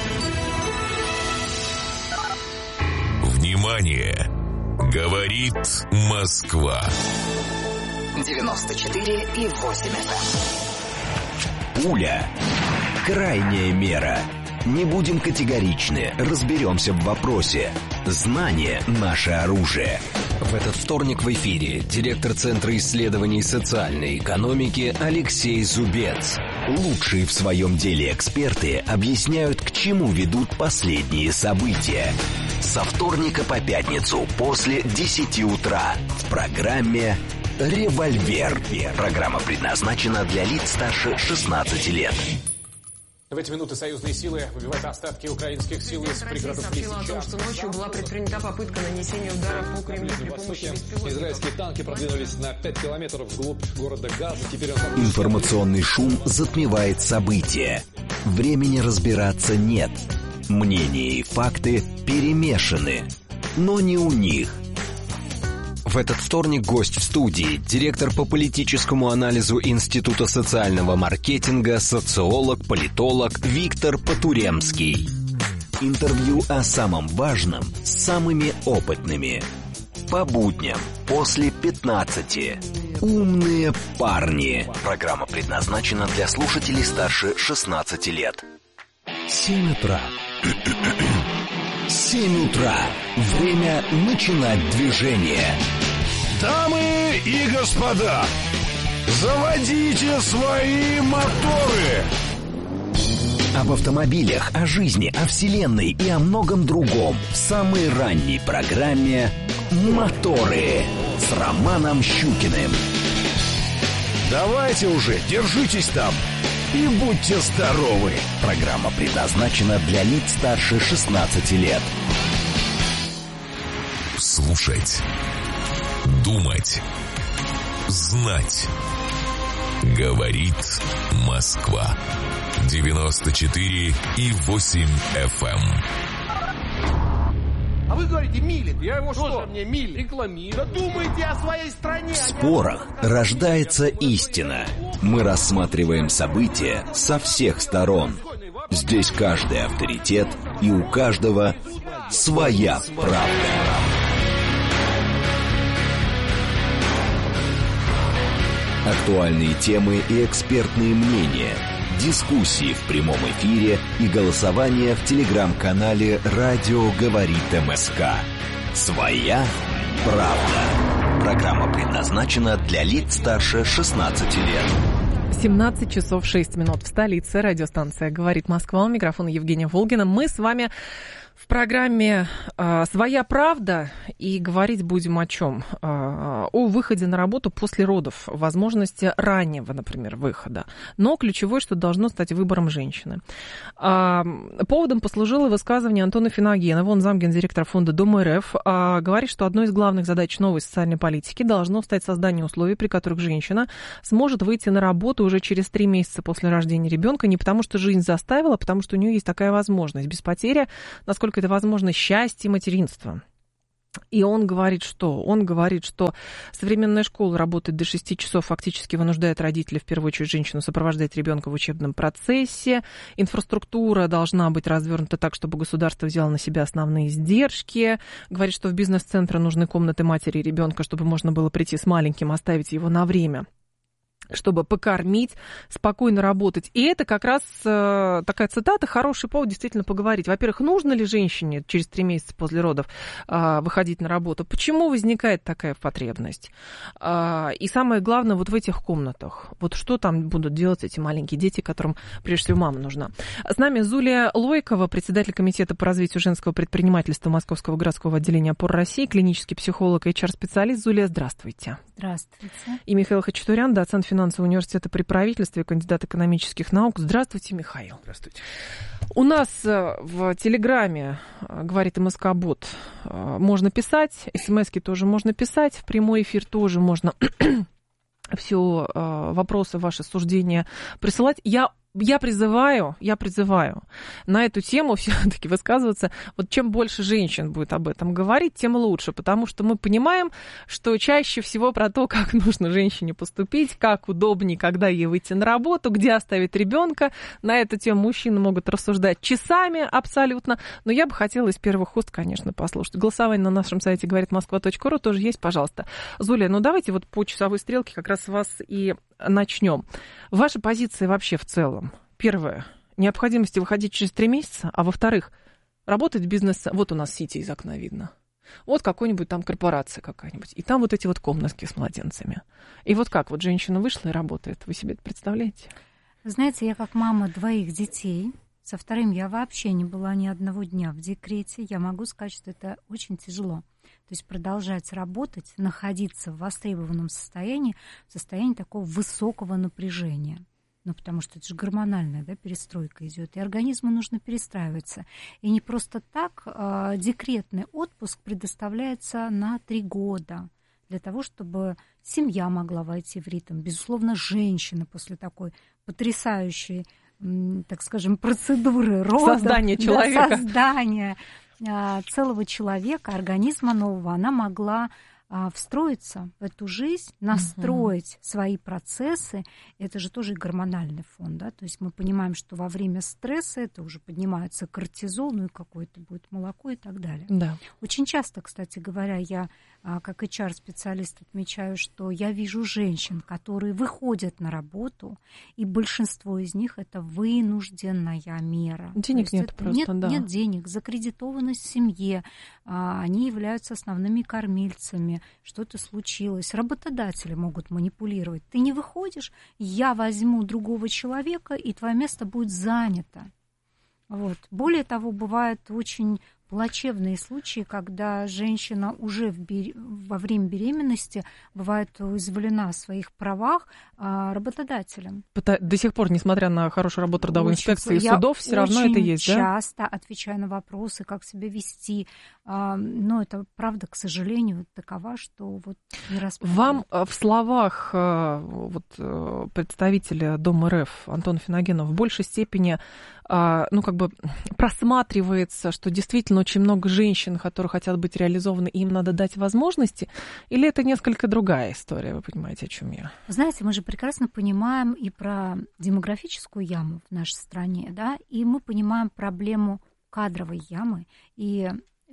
Внимание! Говорит Москва. девяносто четыре и восемь эф эм. Пуля. Крайняя мера. Не будем категоричны, разберемся в вопросе. Знание – наше оружие. В этот вторник в эфире директор Центра исследований социальной экономики Алексей Зубец. Лучшие в своем деле эксперты объясняют, к чему ведут последние события. Со вторника по пятницу после десяти утра в программе «Револьвер». Программа предназначена для лиц старше шестнадцати лет. В эти минуты союзные силы выбивают остатки украинских сил из пригородов Лисичанска. Россия сообщила о том, что ночью была предпринята попытка нанесения удара по Кремлю при помощи беспилотников. Израильские танки продвинулись на пять километров вглубь города Газа. Теперь он... Информационный шум затмевает события. Времени разбираться нет. Мнения и факты перемешаны. Но не у них. В этот вторник гость в студии, директор по политическому анализу Института социального маркетинга, социолог, политолог Виктор Потуремский. Интервью о самом важном с самыми опытными. По будням после пятнадцати. Умные парни. Программа предназначена для слушателей старше шестнадцати лет. семь утра. семь утра. Время начинать движение. Дамы и господа, заводите свои моторы! Об автомобилях, о жизни, о вселенной и о многом другом в самой ранней программе «Моторы» с Романом Щукиным. Давайте уже, держитесь там и будьте здоровы. Программа предназначена для лиц старше шестнадцати лет. Слушать. Думать. Знать. Говорит Москва. девяносто четыре и восемь эф эм. А вы говорите милит. Я его что? Мне милит. Рекламирую. Да думайте о своей стране. В спорах рождается истина. Мы рассматриваем события со всех сторон. Здесь каждый авторитет, и у каждого своя правда. Актуальные темы и экспертные мнения. дискуссии в прямом эфире и голосование в телеграм-канале «Радио говорит МСК». «Своя правда». Программа предназначена для лиц старше шестнадцати лет. семнадцать часов шесть минут в столице. Радиостанция «Говорит Москва». У микрофона Евгения Волгина. Мы с вами в программе э, «Своя правда», и говорить будем о чем? Э, о выходе на работу после родов, возможности раннего, например, выхода. Но ключевое, что должно стать выбором женщины. Э, поводом послужило высказывание Антона Финогенова, он замгендиректора фонда Дом РФ, э, говорит, что одной из главных задач новой социальной политики должно стать создание условий, при которых женщина сможет выйти на работу уже через три месяца после рождения ребенка, не потому что жизнь заставила, а потому что у нее есть такая возможность, без потери, насколько это возможно, счастье материнства. И он говорит, что? Он говорит, что современная школа работает до шести часов, фактически вынуждает родителей, в первую очередь женщину, сопровождать ребенка в учебном процессе. Инфраструктура должна быть развернута так, чтобы государство взяло на себя основные издержки. Говорит, что в бизнес-центры нужны комнаты матери и ребенка, чтобы можно было прийти с маленьким, оставить его на время, чтобы покормить, спокойно работать. И это как раз э, такая цитата, хороший повод действительно поговорить. Во-первых, нужно ли женщине через три месяца после родов э, выходить на работу? Почему возникает такая потребность? Э, и самое главное, вот в этих комнатах. Вот что там будут делать эти маленькие дети, которым прежде всего мама нужна? С нами Зулия Лойкова, председатель комитета по развитию женского предпринимательства Московского городского отделения ОПОР России, клинический психолог и эйч ар-специалист. Зулия, здравствуйте. Здравствуйте. И Михаил Хачатурян, доцент финансового университета при правительстве, кандидат экономических наук. Здравствуйте, Михаил. Здравствуйте. У нас в Телеграме, говорит МСК-бот, можно писать, смски тоже можно писать, в прямой эфир тоже можно все вопросы, ваши суждения присылать. Я Я призываю, я призываю на эту тему все-таки высказываться. Вот чем больше женщин будет об этом говорить, тем лучше, потому что мы понимаем, что чаще всего про то, как нужно женщине поступить, как удобнее, когда ей выйти на работу, где оставить ребенка. На эту тему мужчины могут рассуждать часами абсолютно. Но я бы хотела из первых уст, конечно, послушать. Голосование на нашем сайте говорит москва точка ру тоже есть, пожалуйста. Зуля, ну давайте вот по часовой стрелке как раз с вас и начнем. Ваша позиция вообще в целом. Первое, необходимости выходить через три месяца, а во-вторых, работать бизнес... Вот у нас сити из окна видно. Вот какой-нибудь там корпорация какая-нибудь. И там вот эти вот комнатки с младенцами. И вот как вот женщина вышла и работает. Вы себе это представляете? Вы знаете, я как мама двоих детей, со вторым я вообще не была ни одного дня в декрете. Я могу сказать, что это очень тяжело. То есть продолжать работать, находиться в востребованном состоянии, в состоянии такого высокого напряжения. Ну, потому что это же гормональная, да, перестройка идет, и организму нужно перестраиваться. И не просто так а, декретный отпуск предоставляется на три года для того, чтобы семья могла войти в ритм. Безусловно, женщина после такой потрясающей, так скажем, процедуры родов, создания человека, да, создания а, целого человека, организма нового, она могла встроиться в эту жизнь, настроить uh-huh. свои процессы. Это же тоже гормональный фон, да, то есть мы понимаем, что во время стресса это уже поднимается кортизол, ну и какое-то будет молоко и так далее. Да. Очень часто, кстати говоря, я как эйч ар-специалист отмечаю, что я вижу женщин, которые выходят на работу, и большинство из них это вынужденная мера. Денег нет просто, нет, да. Нет денег, закредитованность в семье, они являются основными кормильцами, что-то случилось. Работодатели могут манипулировать. Ты не выходишь, я возьму другого человека, и твое место будет занято. Вот. Более того, бывают очень плачевные случаи, когда женщина уже в бер... во время беременности бывает уязвлена в своих правах а, работодателем. До сих пор, несмотря на хорошую работу трудовой очень, инспекции и судов, все равно это есть, да? Я часто отвечаю на вопросы, как себя вести, а, но это правда, к сожалению, такова, что вот не раз. Вам в словах вот, представителя Дом РФ Антона Финогенова в большей степени ну, как бы просматривается, что действительно очень много женщин, которые хотят быть реализованы, и им надо дать возможности, или это несколько другая история, вы понимаете, о чем я? Знаете, мы же прекрасно понимаем и про демографическую яму в нашей стране, да, и мы понимаем проблему кадровой ямы, и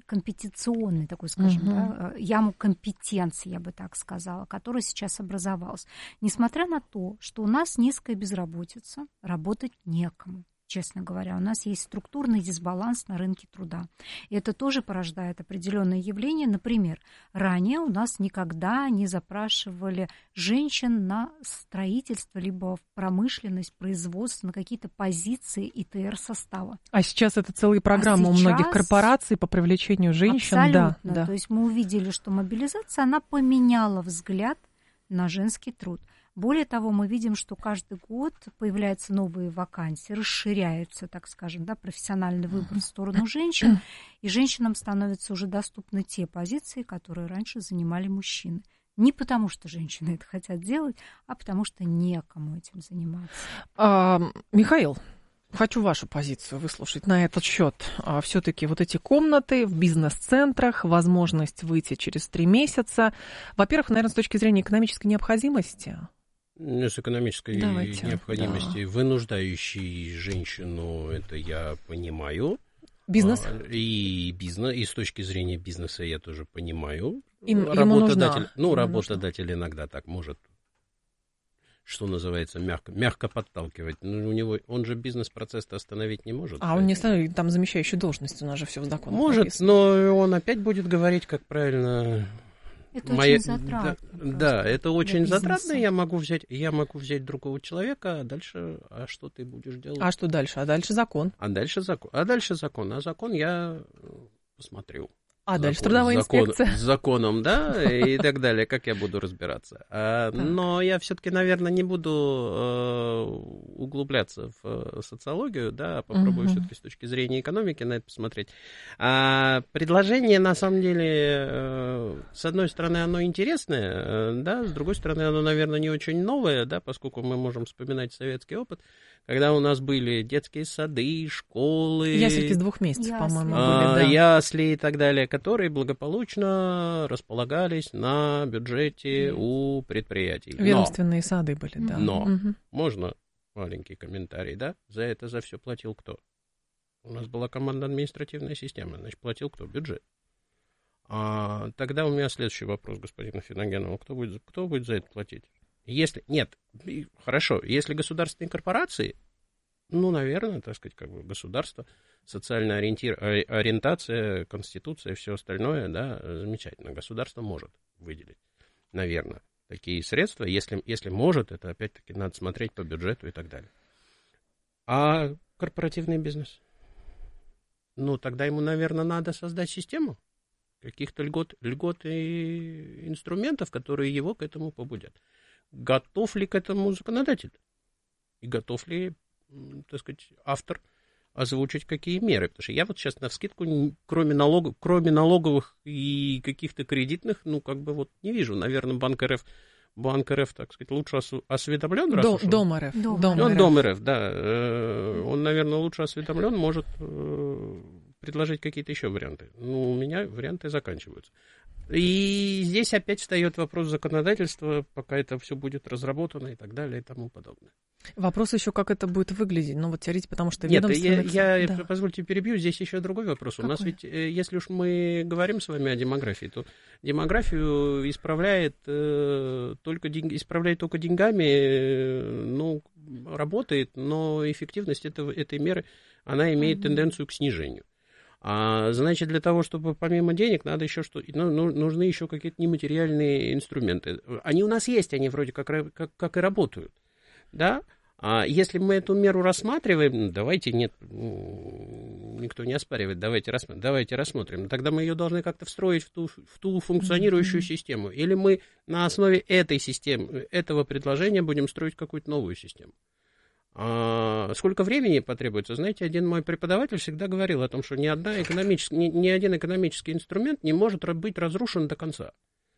компетенционный такой, скажем, Мгм. да, яму компетенции, я бы так сказала, которая сейчас образовалась. Несмотря на то, что у нас низкая безработица, работать некому. Честно говоря, у нас есть структурный дисбаланс на рынке труда. И это тоже порождает определенные явления. Например, ранее у нас никогда не запрашивали женщин на строительство, либо в промышленность, производство, на какие-то позиции И Т Р-состава. А сейчас это целые программы А у многих сейчас корпораций по привлечению женщин. Абсолютно. Да, да. То есть мы увидели, что мобилизация, она поменяла взгляд на женский труд. Более того, мы видим, что каждый год появляются новые вакансии, расширяется, так скажем, да, профессиональный выбор в сторону женщин, и женщинам становятся уже доступны те позиции, которые раньше занимали мужчины. Не потому, что женщины это хотят делать, а потому что некому этим заниматься. А, Михаил, хочу вашу позицию выслушать на этот счет. А, все-таки вот эти комнаты в бизнес-центрах, возможность выйти через три месяца. Во-первых, наверное, с точки зрения экономической необходимости. С экономической Давайте, необходимости, да. вынуждающей женщину, это я понимаю. Бизнес? А, и бизнес, и с точки зрения бизнеса я тоже понимаю. Им, работодатель, ему нужна. ну, Ему работодатель нужна. Иногда так может, что называется, мягко, мягко подталкивать. Ну, у него, он же бизнес-процесс-то остановить не может. А он не становится там замещающей должностью, у нас же все в законе Может, написано. но он опять будет говорить, как правильно. Это Моя... очень затратно. Да, да, это очень бизнеса. затратно. Я могу взять, я могу взять другого человека, а дальше, а что ты будешь делать? А что дальше? А дальше закон. А дальше закон. А дальше закон. А закон я посмотрю. А закон, дальше трудовая закон, инспекция. С законом, да, и так далее, как я буду разбираться. А, но я все-таки, наверное, не буду э, углубляться в э, социологию, да, а попробую Мгм. все-таки с точки зрения экономики на это посмотреть. А, предложение, на самом деле, э, с одной стороны, оно интересное, э, да, с другой стороны, оно, наверное, не очень новое, да, поскольку мы можем вспоминать советский опыт, когда у нас были детские сады, школы. Ясельки с двух месяцев, Ясли. по-моему, А, были, да. ясли и так далее, которые благополучно располагались на бюджете у предприятий. Но, Ведомственные сады были, да. но Мгм. можно маленький комментарий, да? За это за все платил кто? У нас была командно-административная система, значит, платил кто? Бюджет. А, тогда у меня следующий вопрос, господину Финогенову. Кто будет, кто будет за это платить? Если, нет, и- хорошо, если государственные корпорации, ну, наверное, так сказать, как бы государство, социальная ориентир, ори- ориентация, конституция, все остальное, да, замечательно. Государство может выделить, наверное, такие средства. Если, если может, это опять-таки надо смотреть по бюджету и так далее. А корпоративный бизнес? Ну, тогда ему, наверное, надо создать систему каких-то льгот, льгот и инструментов, которые его к этому побудят. Готов ли к этому законодатель? И готов ли, м, так сказать, автор озвучить какие меры? Потому что я вот сейчас навскидку, н- кроме налогов, кроме налоговых и каких-то кредитных, ну, как бы вот не вижу. Наверное, Банк РФ, Банк РФ, так сказать, лучше осу- осведомлен. раз Дом, уж он- Дом РФ. Дом Дом он РФ. Дом РФ, да. Э, Он, наверное, лучше осведомлен, может э, предложить какие-то еще варианты. Ну, у меня варианты заканчиваются. И здесь опять встает вопрос законодательства, пока это все будет разработано и так далее и тому подобное. Вопрос еще, как это будет выглядеть. Ну, вот теоретически, потому что Нет, я, ведомственных... я да. позвольте перебью, здесь еще другой вопрос. У нас Какой? ведь, э, если уж мы говорим с вами о демографии, то демографию исправляет, э, только, день- исправляет только деньгами, э, ну, работает, но эффективность этого, этой меры, она имеет тенденцию к снижению. А значит, для того, чтобы помимо денег, надо еще что, ну, ну, нужны еще какие-то нематериальные инструменты. Они у нас есть, они вроде как, ра- как, как и работают, да? А если мы эту меру рассматриваем, давайте, нет, ну, никто не оспаривает, давайте, рассмотрим, давайте рассмотрим. Тогда мы ее должны как-то встроить в ту, в ту функционирующую mm-hmm. систему. Или мы на основе этой системы, этого предложения будем строить какую-то новую систему. А сколько времени потребуется? Знаете, один мой преподаватель всегда говорил о том, что ни, одна экономическая, ни, ни один экономический инструмент не может быть разрушен до конца.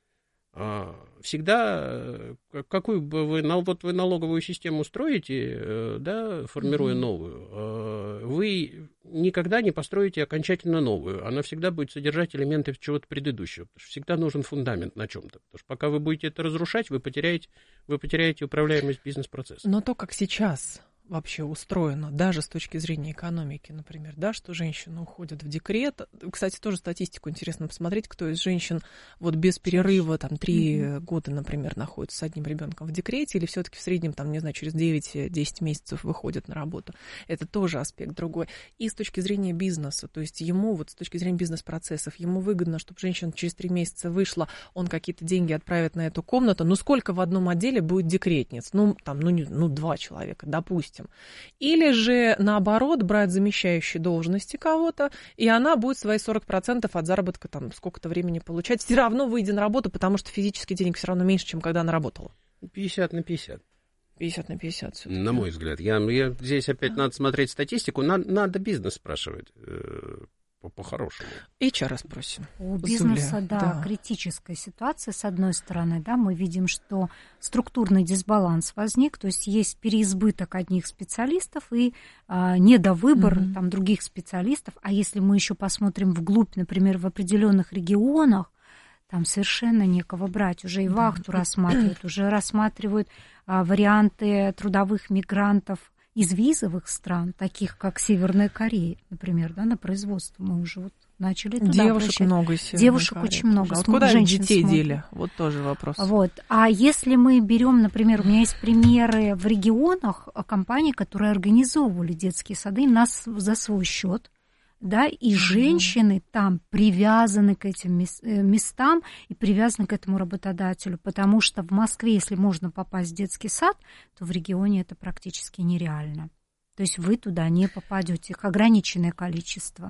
А всегда, какую бы вы, вот вы налоговую систему строите, да, формируя mm-hmm. новую, вы никогда не построите окончательно новую. Она всегда будет содержать элементы чего-то предыдущего. Потому что всегда нужен фундамент на чем-то. Потому что пока вы будете это разрушать, вы потеряете, вы потеряете управляемость бизнес-процесса. Но то, как сейчас вообще устроено, даже с точки зрения экономики, например, да, что женщины уходят в декрет. Кстати, тоже статистику интересно посмотреть, кто из женщин вот без перерыва там три mm-hmm. года, например, находится с одним ребенком в декрете, или все-таки в среднем, там, не знаю, через девять-десять месяцев выходят на работу. Это тоже аспект другой. И с точки зрения бизнеса, то есть ему, вот с точки зрения бизнес-процессов, ему выгодно, чтобы женщина через три месяца вышла, он какие-то деньги отправит на эту комнату. Ну, сколько в одном отделе будет декретниц? Ну, там, ну, не, ну два человека, допустим. Или же, наоборот, брать замещающие должности кого-то, и она будет свои сорок процентов от заработка там сколько-то времени получать, все равно выйдя на работу, потому что физически денег все равно меньше, чем когда она работала. пятьдесят на пятьдесят. пятьдесят на пятьдесят. Все-таки. На мой взгляд. Я, я, здесь опять надо смотреть статистику, надо, надо бизнес спрашивать. По-хорошему. эйч ар спросим. У бизнеса, да, да, критическая ситуация, с одной стороны, да, мы видим, что структурный дисбаланс возник, то есть есть переизбыток одних специалистов и а, недовыбор mm-hmm. там, других специалистов, а если мы еще посмотрим вглубь, например, в определенных регионах, там совершенно некого брать, уже и вахту да. рассматривают, уже рассматривают а, варианты трудовых мигрантов из визовых стран, таких как Северная Корея, например, да, на производство мы уже вот начали туда Девушек обращать. много из Северной Девушек Кореи. очень много. А куда женщин детей смотрят. дели? Вот тоже вопрос. Вот. А если мы берем, например, у меня есть примеры в регионах компаний, которые организовывали детские сады нас за свой счет, да, и mm-hmm. женщины там привязаны к этим местам и привязаны к этому работодателю, потому что в Москве, если можно попасть в детский сад, то в регионе это практически нереально. То есть вы туда не попадете, их ограниченное количество.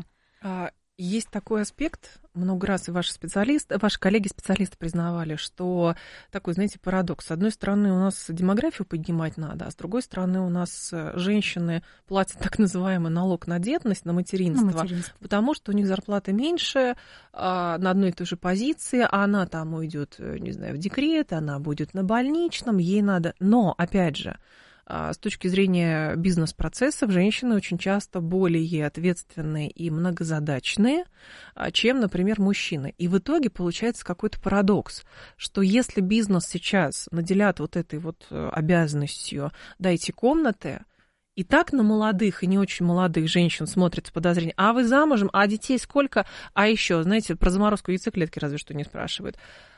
Есть такой аспект, много раз и ваши специалисты, ваши коллеги-специалисты признавали, что такой, знаете, парадокс. С одной стороны, у нас демографию поднимать надо, а с другой стороны, у нас женщины платят так называемый налог на детность, на материнство, на материнство. Потому что у них зарплата меньше а, на одной и той же позиции, а она там уйдет, не знаю, в декрет, она будет на больничном, ей надо... Но, опять же, с точки зрения бизнес-процессов, женщины очень часто более ответственные и многозадачные, чем, например, мужчины. И в итоге получается какой-то парадокс, что если бизнес сейчас наделят вот этой вот обязанностью «дайте комнаты», и так на молодых и не очень молодых женщин смотрят с подозрением, а вы замужем, а детей сколько, а еще, знаете, про заморозку яйцеклетки разве что не спрашивают.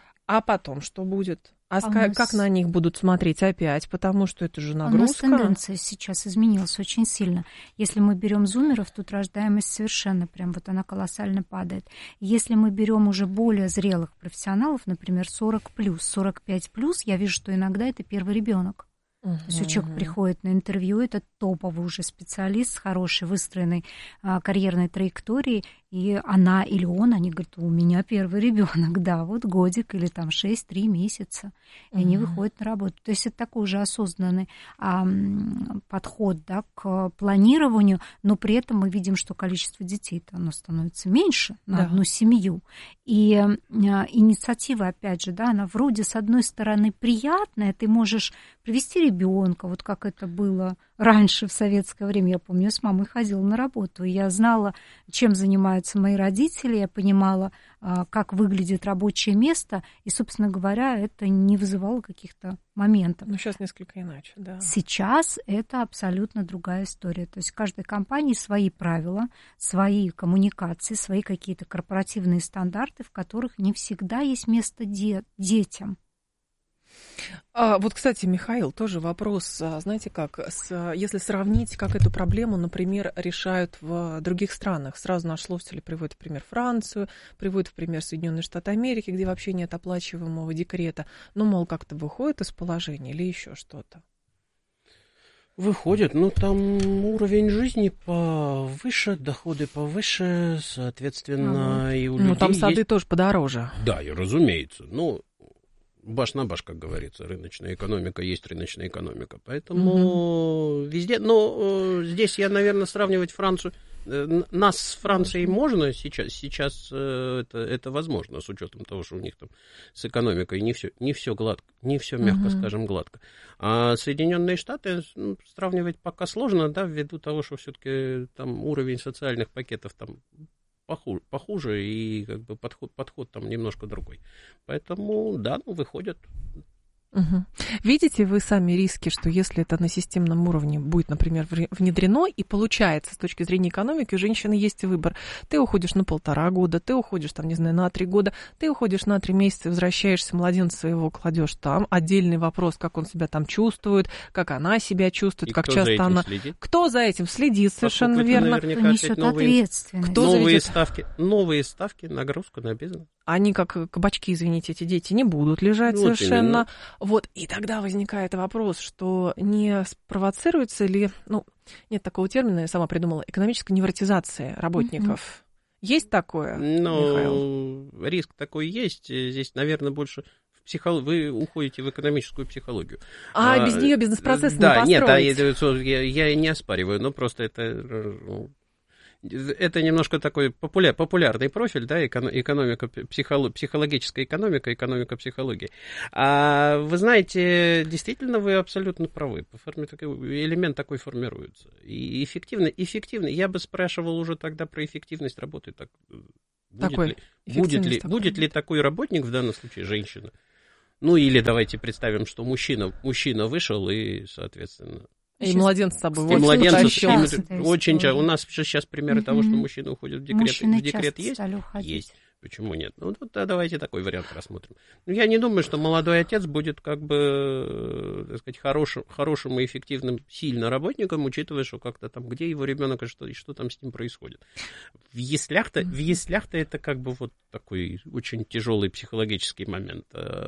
А потом что будет? А, а как, нас... как на них будут смотреть опять? Потому что это же нагрузка. У нас тенденция сейчас изменилась очень сильно. Если мы берем зумеров, тут рождаемость совершенно прям вот она колоссально падает. Если мы берем уже более зрелых профессионалов, например, сорок плюс, сорок пять плюс, я вижу, что иногда это первый ребенок. Uh-huh. То есть человек приходит на интервью, это топовый уже специалист с хорошей выстроенной а, карьерной траекторией, и она или он, они говорят, у меня первый ребенок, да, вот годик или там шесть-три месяца, и uh-huh. они выходят на работу. То есть это такой уже осознанный а, подход, да, к планированию, но при этом мы видим, что количество детей-то оно становится меньше на да. одну семью. И а, инициатива, опять же, да, она вроде с одной стороны приятная, ты можешь привести ребенка, вот как это было раньше в советское время. Я помню, я с мамой ходила на работу, и я знала, чем занимаются мои родители, я понимала, как выглядит рабочее место, и, собственно говоря, это не вызывало каких-то моментов. Ну, сейчас несколько иначе, да. Сейчас это абсолютно другая история. То есть в каждой компании свои правила, свои коммуникации, свои какие-то корпоративные стандарты, в которых не всегда есть место де- детям. А, вот, кстати, Михаил, тоже вопрос, знаете как, с, если сравнить, как эту проблему, например, решают в других странах. Сразу наш слушатель приводит в пример Францию, приводит в пример Соединенные Штаты Америки, где вообще нет оплачиваемого декрета. Ну, мол, как-то выходит из положения или еще что-то. Выходит, ну, там уровень жизни повыше, доходы повыше, соответственно, а, и у людей. Ну, там сады есть... тоже подороже. Да, и разумеется. Ну, баш на баш, как говорится, рыночная экономика есть рыночная экономика. Поэтому mm-hmm. везде... Но здесь я, наверное, сравнивать Францию... Нас с Францией можно сейчас, сейчас это, это возможно, с учетом того, что у них там с экономикой не все, не все гладко, не все, мягко uh-huh. скажем, гладко. А Соединенные Штаты ну, сравнивать пока сложно, да, ввиду того, что все-таки там уровень социальных пакетов там похуже, похуже и как бы подход, подход там немножко другой. Поэтому, да, ну, выходят. Угу. Видите вы сами риски, что если это на системном уровне будет, например, внедрено, и получается с точки зрения экономики, у женщины есть выбор. Ты уходишь на полтора года, ты уходишь, там, не знаю, на три года, ты уходишь на три месяца, возвращаешься, младенца своего кладешь там. Отдельный вопрос, как он себя там чувствует, как она себя чувствует, и как кто часто за этим она... следит? Кто за этим следит, совершенно Поскольку верно. Это наверняка несет новые, ответственность. Кто новые, заведет? ставки, новые ставки, нагрузку на бизнес. Они как кабачки, извините, эти дети не будут лежать Вот совершенно. именно. Вот, и тогда возникает вопрос, что не спровоцируется ли, ну, нет такого термина, я сама придумала, экономическая невротизация работников. Mm-hmm. Есть такое, Ну, Михаил? риск такой есть. Здесь, наверное, больше в психолог... вы уходите в экономическую психологию. А, а без нее бизнес-процесс да, не построить. Да, нет, я, я не оспариваю, но просто это... Это немножко такой популяр, популярный профиль, да, экономика, психолог, психологическая экономика, экономика психологии. А вы знаете, действительно, вы абсолютно правы. По форме, элемент такой формируется. И эффективно, эффективно. Я бы спрашивал уже тогда про эффективность работы. Так, будет, такой, ли, будет, ли, такой. будет ли такой работник, в данном случае женщина? Ну, или давайте представим, что мужчина, мужчина вышел и, соответственно... И сейчас... младенца с собой. И младенца часто. Очень часто. У нас же сейчас примеры mm-hmm. того, что мужчины уходят в декрет. Мужчины в декрет есть? уходить. Есть. Почему нет? Ну, вот да, давайте такой вариант рассмотрим. Я не думаю, что молодой отец будет как бы, так сказать, хорошим, хорошим и эффективным, сильно работником, учитывая, что как-то там, где его ребенок и что, и что там с ним происходит. В яслях-то, в яслях-то это как бы вот такой очень тяжелый психологический момент.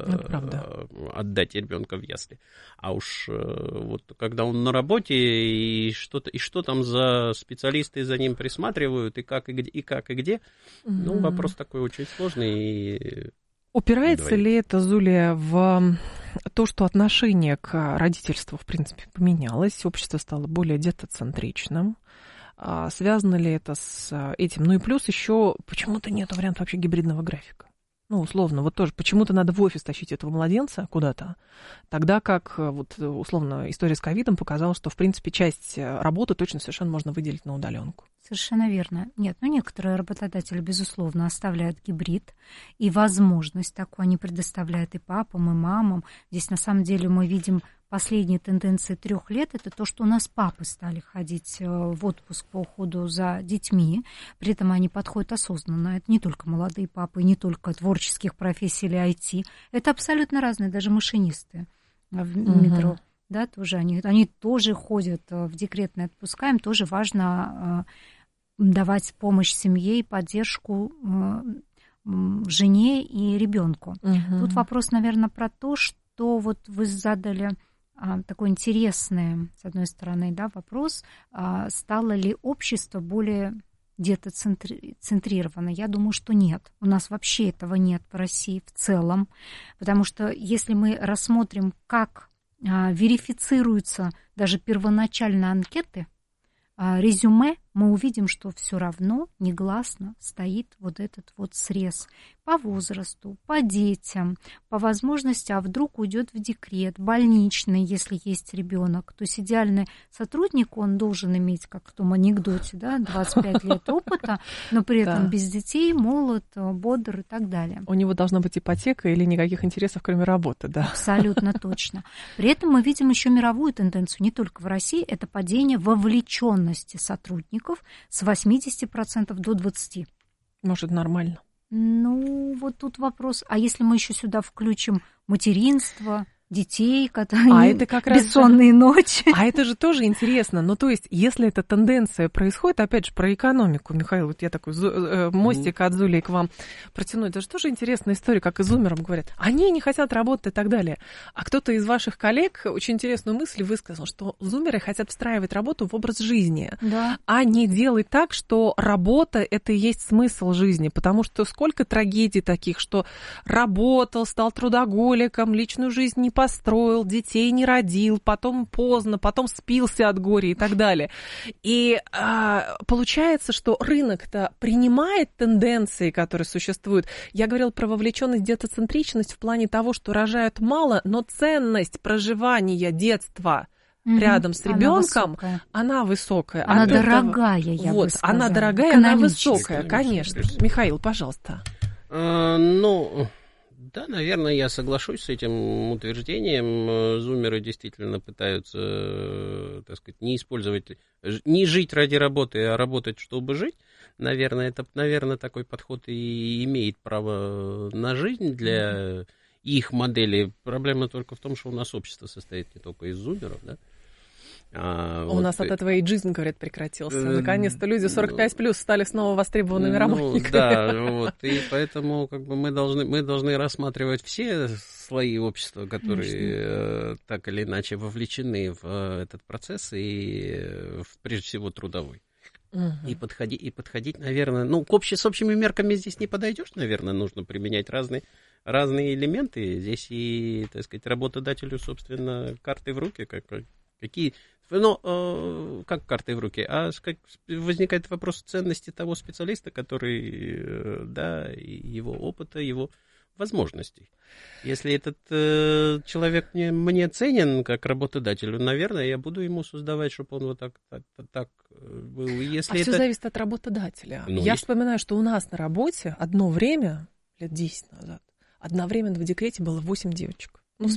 Это отдать ребенка в ясли. А уж вот когда он на работе, и что-то, и что там за специалисты за ним присматривают, и как, и где, и как, и где, mm-hmm. ну, вопрос такой очень сложный. И... Упирается Давай. ли это, Зулия, в то, что отношение к родительству, в принципе, поменялось, общество стало более детоцентричным? Связано ли это с этим? Ну и плюс еще почему-то нет варианта вообще гибридного графика. Ну, условно, вот тоже почему-то надо в офис тащить этого младенца куда-то, тогда как, вот, условно, история с ковидом показала, что, в принципе, часть работы точно совершенно можно выделить на удаленку. Совершенно верно. Нет, ну, некоторые работодатели, безусловно, оставляют гибрид, и возможность такую они предоставляют и папам, и мамам. Здесь, на самом деле, мы видим последние тенденции трех лет, это то, что у нас папы стали ходить в отпуск по уходу за детьми, при этом они подходят осознанно. Это не только молодые папы, не только творческих профессий или ай ти, это абсолютно разные, даже машинисты в метро. Uh-huh. Да, тоже они, они тоже ходят в декретные отпуска, им тоже важно давать помощь семье и поддержку жене и ребенку. Uh-huh. Тут вопрос, наверное, про то, что вот вы задали такой интересный, с одной стороны, да, вопрос, стало ли общество более детоцентрировано? Я думаю, что нет. У нас вообще этого нет в России в целом, потому что если мы рассмотрим, как верифицируются даже первоначально анкеты, резюме, мы увидим, что все равно негласно стоит вот этот вот срез по возрасту, по детям, по возможности, а вдруг уйдет в декрет, больничный, если есть ребенок. То есть идеальный сотрудник, он должен иметь, как в том анекдоте, да, двадцать пять лет опыта, но при этом да. без детей, молод, бодр и так далее. У него должна быть ипотека или никаких интересов, кроме работы, да. Абсолютно точно. При этом мы видим еще мировую тенденцию, не только в России, это падение вовлеченности сотрудников с восемьдесят процентов до двадцати процентов. Может, нормально? Ну, вот тут вопрос. А если мы еще сюда включим материнство, детей, которые а это как бессонные раз... ночи. А это же тоже интересно. Ну, то есть, если эта тенденция происходит, опять же, про экономику, Михаил, вот я такой мостик от Зулии к вам протяну. Это же тоже интересная история, как и зумерам говорят. Они не хотят работать и так далее. А кто-то из ваших коллег очень интересную мысль высказал, что зумеры хотят встраивать работу в образ жизни, да. а не делать так, что работа – это и есть смысл жизни. Потому что сколько трагедий таких, что работал, стал трудоголиком, личную жизнь не построил, детей не родил, потом поздно, потом спился от горя и так далее. И а, получается, что рынок-то принимает тенденции, которые существуют. Я говорила про вовлеченность, детоцентричность в плане того, что рожают мало, но ценность проживания детства mm-hmm. рядом с ребенком, она, она высокая. Она а дорогая, это... я вот, бы сказала. Она дорогая, она высокая, конечно. Михаил, пожалуйста. А, ну... Да, наверное, я соглашусь с этим утверждением. Зумеры действительно пытаются, так сказать, не использовать, не жить ради работы, а работать, чтобы жить. Наверное, это, наверное, такой подход и имеет право на жизнь для mm-hmm. их модели. Проблема только в том, что у нас общество состоит не только из зумеров, да. А, у вот нас и... от этого эйджизм, говорят, прекратился. Наконец-то люди сорок пять плюс стали снова востребованными работниками. Ну, да, вот, и поэтому как бы, мы, должны, мы должны рассматривать все слои общества, которые э, так или иначе вовлечены в э, этот процесс, и э, прежде всего трудовой. Uh-huh. И, подходи, и подходить, наверное, ну, к общей, с общими мерками здесь не подойдешь, наверное, нужно применять разные, разные элементы. Здесь и, так сказать, работодателю, собственно, карты в руки, как, какие... Ну, э, как карты в руки, а как возникает вопрос ценности того специалиста, который, э, да, его опыта, его возможностей. Если этот э, человек мне, мне ценен как работодателю, наверное, я буду ему создавать, чтобы он вот так, так, так был. Если а это... все зависит от работодателя. Ну, я есть... вспоминаю, что у нас на работе одно время, лет десять назад, одновременно в декрете было восемь девочек.